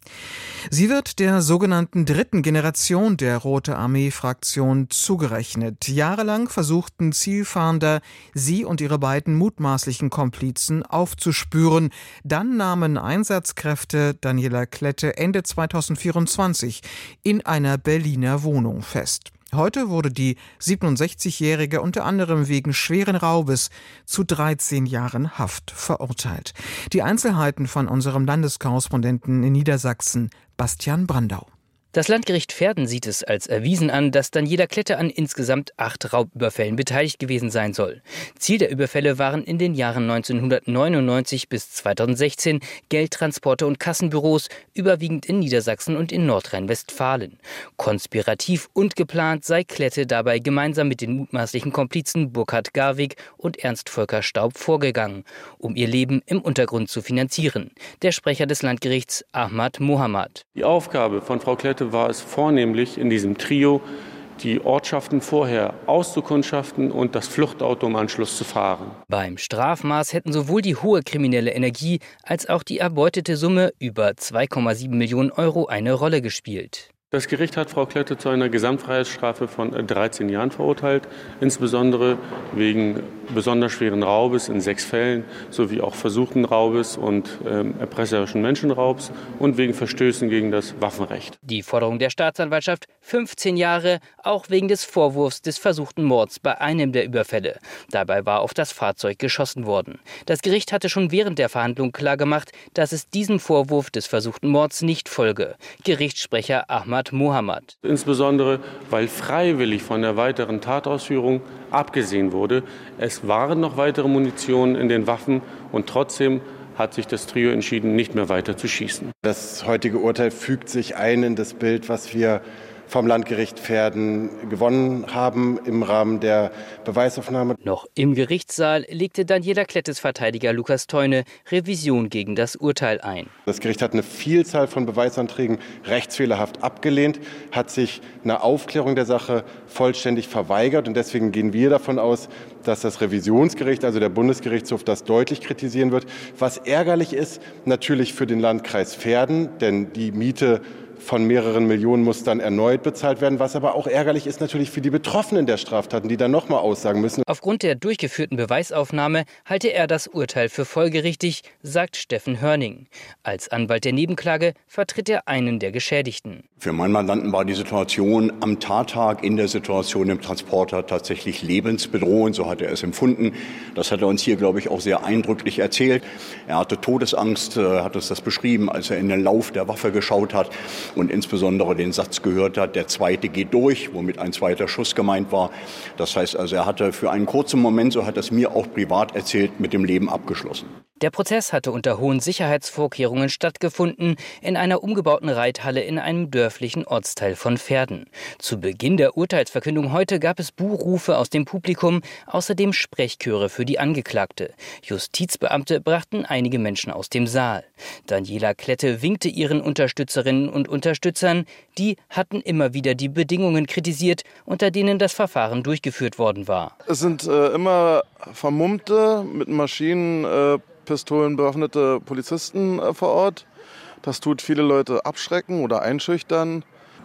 Speaker 2: Sie wird der sogenannten dritten Generation der Rote Armee-Fraktion zugerechnet. Jahrelang versuchten Zielfahnder, sie und ihre beiden mutmaßlichen Komplizen aufzuspüren. Dann nahmen Einsatzkräfte Daniela Klette Ende zweitausendvierundzwanzig in einer Berliner Wohnung fest. Heute wurde die siebenundsechzigjährige unter anderem wegen schweren Raubes zu dreizehn Jahren Haft verurteilt. Die Einzelheiten von unserem Landeskorrespondenten in Niedersachsen, Bastian Brandau.
Speaker 22: Das Landgericht Verden sieht es als erwiesen an, dass Daniela Klette an insgesamt acht Raubüberfällen beteiligt gewesen sein soll. Ziel der Überfälle waren in den Jahren neunzehnhundertneunundneunzig bis zweitausendsechzehn Geldtransporte und Kassenbüros, überwiegend in Niedersachsen und in Nordrhein-Westfalen. Konspirativ und geplant sei Klette dabei gemeinsam mit den mutmaßlichen Komplizen Burkhard Garwig und Ernst Volker Staub vorgegangen, um ihr Leben im Untergrund zu finanzieren. Der Sprecher des Landgerichts Ahmad Mohamad.
Speaker 23: Die Aufgabe von Frau Klette war es vornehmlich in diesem Trio, die Ortschaften vorher auszukundschaften und das Fluchtauto im Anschluss zu fahren.
Speaker 22: Beim Strafmaß hätten sowohl die hohe kriminelle Energie als auch die erbeutete Summe über zwei Komma sieben Millionen Euro eine Rolle gespielt.
Speaker 23: Das Gericht hat Frau Klette zu einer Gesamtfreiheitsstrafe von dreizehn Jahren verurteilt, insbesondere wegen besonders schweren Raubes in sechs Fällen sowie auch versuchten Raubes und ähm, erpresserischen Menschenraubs und wegen Verstößen gegen das Waffenrecht.
Speaker 22: Die Forderung der Staatsanwaltschaft: fünfzehn Jahre, auch wegen des Vorwurfs des versuchten Mords bei einem der Überfälle. Dabei war auf das Fahrzeug geschossen worden. Das Gericht hatte schon während der Verhandlung klargemacht, dass es diesem Vorwurf des versuchten Mords nicht folge. Gerichtssprecher Ahmad Mohamad.
Speaker 23: Insbesondere, weil freiwillig von der weiteren Tatausführung abgesehen wurde. Es waren noch weitere Munition in den Waffen und trotzdem hat sich das Trio entschieden, nicht mehr weiter zu schießen.
Speaker 24: Das heutige Urteil fügt sich ein in das Bild, was wir vom Landgericht Verden gewonnen haben im Rahmen der Beweisaufnahme.
Speaker 22: Noch im Gerichtssaal legte Daniela Klettes Verteidiger Lukas Theune Revision gegen das Urteil ein.
Speaker 24: Das Gericht hat eine Vielzahl von Beweisanträgen rechtsfehlerhaft abgelehnt, hat sich eine Aufklärung der Sache vollständig verweigert. Und deswegen gehen wir davon aus, dass das Revisionsgericht, also der Bundesgerichtshof, das deutlich kritisieren wird. Was ärgerlich ist, natürlich für den Landkreis Verden, denn die Miete von mehreren Millionen muss dann erneut bezahlt werden. Was aber auch ärgerlich ist natürlich für die Betroffenen der Straftaten, die dann nochmal aussagen müssen.
Speaker 22: Aufgrund der durchgeführten Beweisaufnahme halte er das Urteil für folgerichtig, sagt Steffen Hörning. Als Anwalt der Nebenklage vertritt er einen der Geschädigten.
Speaker 25: Für meinen Mandanten war die Situation am Tattag in der Situation im Transporter tatsächlich lebensbedrohend. So hat er es empfunden. Das hat er uns hier, glaube ich, auch sehr eindrücklich erzählt. Er hatte Todesangst, hat uns das beschrieben, als er in den Lauf der Waffe geschaut hat und insbesondere den Satz gehört hat, der zweite geht durch, womit ein zweiter Schuss gemeint war. Das heißt also, er hatte für einen kurzen Moment, so hat er es mir auch privat erzählt, mit dem Leben abgeschlossen.
Speaker 22: Der Prozess hatte unter hohen Sicherheitsvorkehrungen stattgefunden, in einer umgebauten Reithalle in einem dörflichen Ortsteil von Verden. Zu Beginn der Urteilsverkündung heute gab es Buhrufe aus dem Publikum, außerdem Sprechchöre für die Angeklagte. Justizbeamte brachten einige Menschen aus dem Saal. Daniela Klette winkte ihren Unterstützerinnen und Unterstützern. Die hatten immer wieder die Bedingungen kritisiert, unter denen das Verfahren durchgeführt worden war.
Speaker 26: Es sind äh, immer vermummte, mit Maschinen, äh, Pistolen bewaffnete Polizisten äh, vor Ort. Das tut viele Leute abschrecken oder einschüchtern.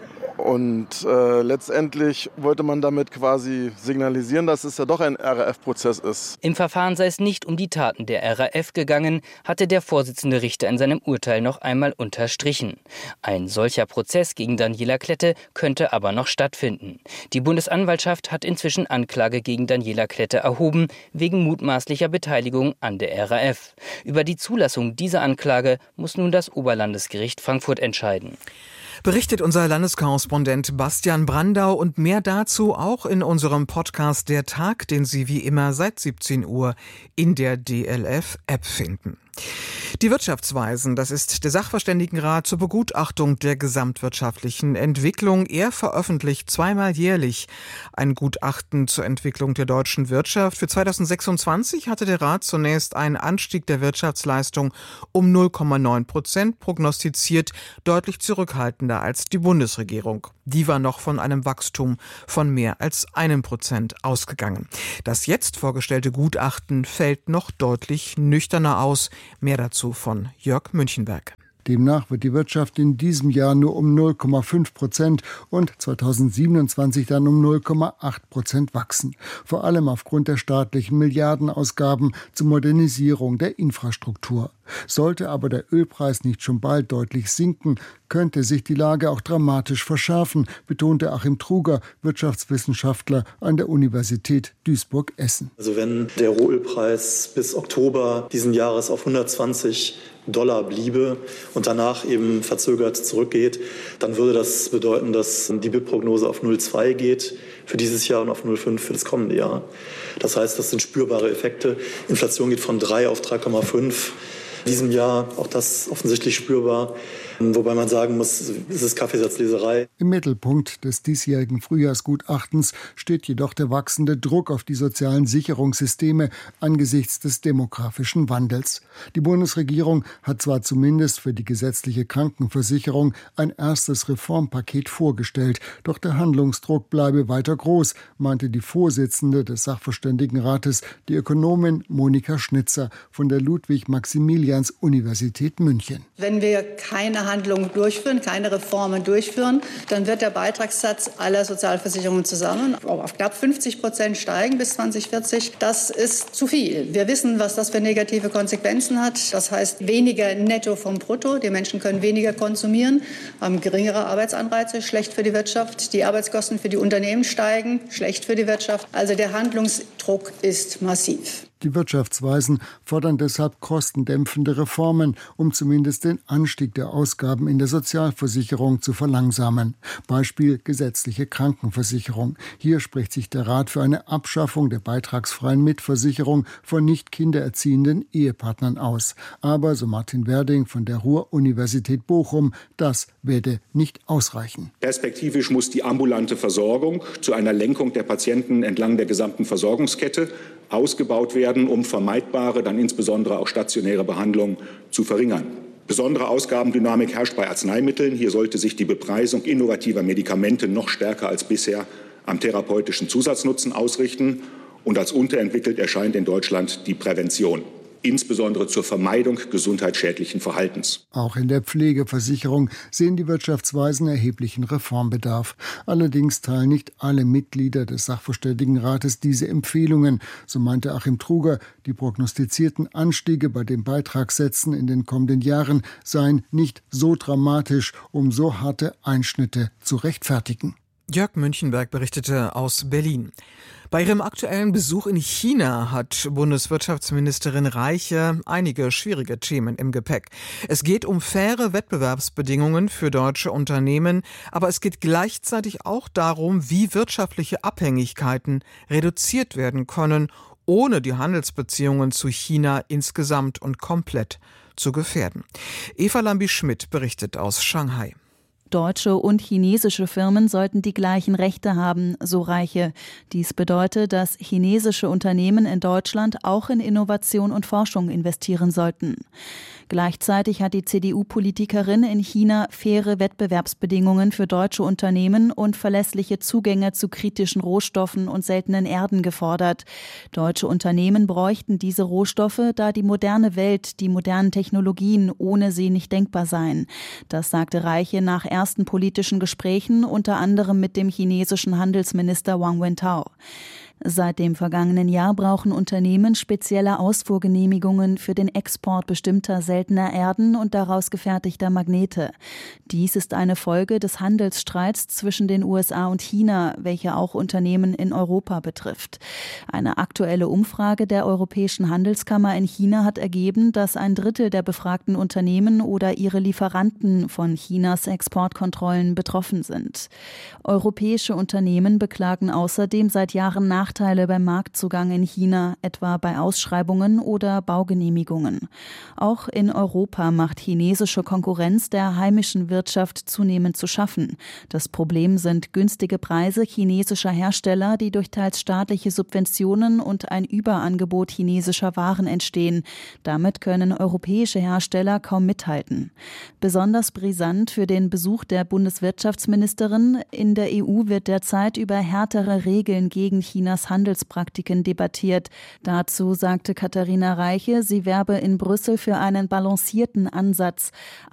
Speaker 26: Und äh, letztendlich wollte man damit quasi signalisieren, dass es ja doch ein R A F-Prozess ist.
Speaker 22: Im Verfahren sei es nicht um die Taten der R A F gegangen, hatte der Vorsitzende Richter in seinem Urteil noch einmal unterstrichen. Ein solcher Prozess gegen Daniela Klette könnte aber noch stattfinden. Die Bundesanwaltschaft hat inzwischen Anklage gegen Daniela Klette erhoben, wegen mutmaßlicher Beteiligung an der R A F. Über die Zulassung dieser Anklage muss nun das Oberlandesgericht Frankfurt entscheiden.
Speaker 2: Berichtet unser Landeskorrespondent Bastian Brandau, und mehr dazu auch in unserem Podcast Der Tag, den Sie wie immer seit siebzehn Uhr in der D L F-App finden. Die Wirtschaftsweisen, das ist der Sachverständigenrat zur Begutachtung der gesamtwirtschaftlichen Entwicklung. Er veröffentlicht zweimal jährlich ein Gutachten zur Entwicklung der deutschen Wirtschaft. Für zweitausendsechsundzwanzig hatte der Rat zunächst einen Anstieg der Wirtschaftsleistung um null Komma neun Prozent prognostiziert, deutlich zurückhaltender als die Bundesregierung. Die war noch von einem Wachstum von mehr als einem Prozent ausgegangen. Das jetzt vorgestellte Gutachten fällt noch deutlich nüchterner aus. Mehr dazu von Jörg Münchenberg.
Speaker 1: Demnach wird die Wirtschaft in diesem Jahr nur um null Komma fünf Prozent und zweitausendsiebenundzwanzig dann um null Komma acht Prozent wachsen. Vor allem aufgrund der staatlichen Milliardenausgaben zur Modernisierung der Infrastruktur. Sollte aber der Ölpreis nicht schon bald deutlich sinken, könnte sich die Lage auch dramatisch verschärfen, betonte Achim Truger, Wirtschaftswissenschaftler an der Universität Duisburg-Essen.
Speaker 3: Also wenn der Rohölpreis bis Oktober diesen Jahres auf hundertzwanzig Dollar bliebe und danach eben verzögert zurückgeht, dann würde das bedeuten, dass die B I P-Prognose auf null Komma zwei geht für dieses Jahr und auf null Komma fünf für das kommende Jahr. Das heißt, das sind spürbare Effekte. Inflation geht von drei auf drei Komma fünf. In diesem Jahr, auch das offensichtlich spürbar, wobei man sagen muss, es ist Kaffeesatzleserei.
Speaker 1: Im Mittelpunkt des diesjährigen Frühjahrsgutachtens steht jedoch der wachsende Druck auf die sozialen Sicherungssysteme angesichts des demografischen Wandels. Die Bundesregierung hat zwar zumindest für die gesetzliche Krankenversicherung ein erstes Reformpaket vorgestellt, doch der Handlungsdruck bleibe weiter groß, meinte die Vorsitzende des Sachverständigenrates, die Ökonomin Monika Schnitzer von der Ludwig-Maximilians-Universität München.
Speaker 4: Wenn wir keine Handlungen durchführen, keine Reformen durchführen, dann wird der Beitragssatz aller Sozialversicherungen zusammen auf knapp fünfzig Prozent steigen bis zweitausendvierzig. Das ist zu viel. Wir wissen, was das für negative Konsequenzen hat. Das heißt weniger Netto vom Brutto. Die Menschen können weniger konsumieren, haben geringere Arbeitsanreize, schlecht für die Wirtschaft. Die Arbeitskosten für die Unternehmen steigen, schlecht für die Wirtschaft. Also der Handlungsdruck ist massiv.
Speaker 1: Die Wirtschaftsweisen fordern deshalb kostendämpfende Reformen, um zumindest den Anstieg der Ausgaben in der Sozialversicherung zu verlangsamen. Beispiel gesetzliche Krankenversicherung. Hier spricht sich der Rat für eine Abschaffung der beitragsfreien Mitversicherung von nicht kindererziehenden Ehepartnern aus. Aber, so Martin Werding von der Ruhr-Universität Bochum, das werde nicht ausreichen.
Speaker 5: Perspektivisch muss die ambulante Versorgung zu einer Lenkung der Patienten entlang der gesamten Versorgungskette ausgebaut werden, um vermeidbare, dann insbesondere auch stationäre Behandlungen zu verringern. Besondere Ausgabendynamik herrscht bei Arzneimitteln. Hier sollte sich die Bepreisung innovativer Medikamente noch stärker als bisher am therapeutischen Zusatznutzen ausrichten. Und als unterentwickelt erscheint in Deutschland die Prävention, insbesondere zur Vermeidung gesundheitsschädlichen Verhaltens.
Speaker 1: Auch in der Pflegeversicherung sehen die Wirtschaftsweisen erheblichen Reformbedarf. Allerdings teilen nicht alle Mitglieder des Sachverständigenrates diese Empfehlungen. So meinte Achim Truger, die prognostizierten Anstiege bei den Beitragssätzen in den kommenden Jahren seien nicht so dramatisch, um so harte Einschnitte zu rechtfertigen.
Speaker 2: Jörg Münchenberg berichtete aus Berlin. Bei ihrem aktuellen Besuch in China hat Bundeswirtschaftsministerin Reiche einige schwierige Themen im Gepäck. Es geht um faire Wettbewerbsbedingungen für deutsche Unternehmen, aber es geht gleichzeitig auch darum, wie wirtschaftliche Abhängigkeiten reduziert werden können, ohne die Handelsbeziehungen zu China insgesamt und komplett zu gefährden. Eva Lambi-Schmidt berichtet aus Shanghai.
Speaker 6: Deutsche und chinesische Firmen sollten die gleichen Rechte haben, so Reiche. Dies bedeutet, dass chinesische Unternehmen in Deutschland auch in Innovation und Forschung investieren sollten. Gleichzeitig hat die C D U-Politikerin in China faire Wettbewerbsbedingungen für deutsche Unternehmen und verlässliche Zugänge zu kritischen Rohstoffen und seltenen Erden gefordert. Deutsche Unternehmen bräuchten diese Rohstoffe, da die moderne Welt, die modernen Technologien ohne sie nicht denkbar seien. Das sagte Reiche nach ersten politischen Gesprächen, unter anderem mit dem chinesischen Handelsminister Wang Wentao. Seit dem vergangenen Jahr brauchen Unternehmen spezielle Ausfuhrgenehmigungen für den Export bestimmter seltener Erden und daraus gefertigter Magnete. Dies ist eine Folge des Handelsstreits zwischen den U S A und China, welcher auch Unternehmen in Europa betrifft. Eine aktuelle Umfrage der Europäischen Handelskammer in China hat ergeben, dass ein Drittel der befragten Unternehmen oder ihre Lieferanten von Chinas Exportkontrollen betroffen sind. Europäische Unternehmen beklagen außerdem seit Jahren nach Nachteile beim Marktzugang in China, etwa bei Ausschreibungen oder Baugenehmigungen. Auch in Europa macht chinesische Konkurrenz der heimischen Wirtschaft zunehmend zu schaffen. Das Problem sind günstige Preise chinesischer Hersteller, die durch teils staatliche Subventionen und ein Überangebot chinesischer Waren entstehen. Damit können europäische Hersteller kaum mithalten. Besonders brisant für den Besuch der Bundeswirtschaftsministerin: In der E U wird derzeit über härtere Regeln gegen Chinas Handelspraktiken debattiert. Dazu sagte Katharina Reiche, sie werbe in Brüssel für einen balancierten Ansatz.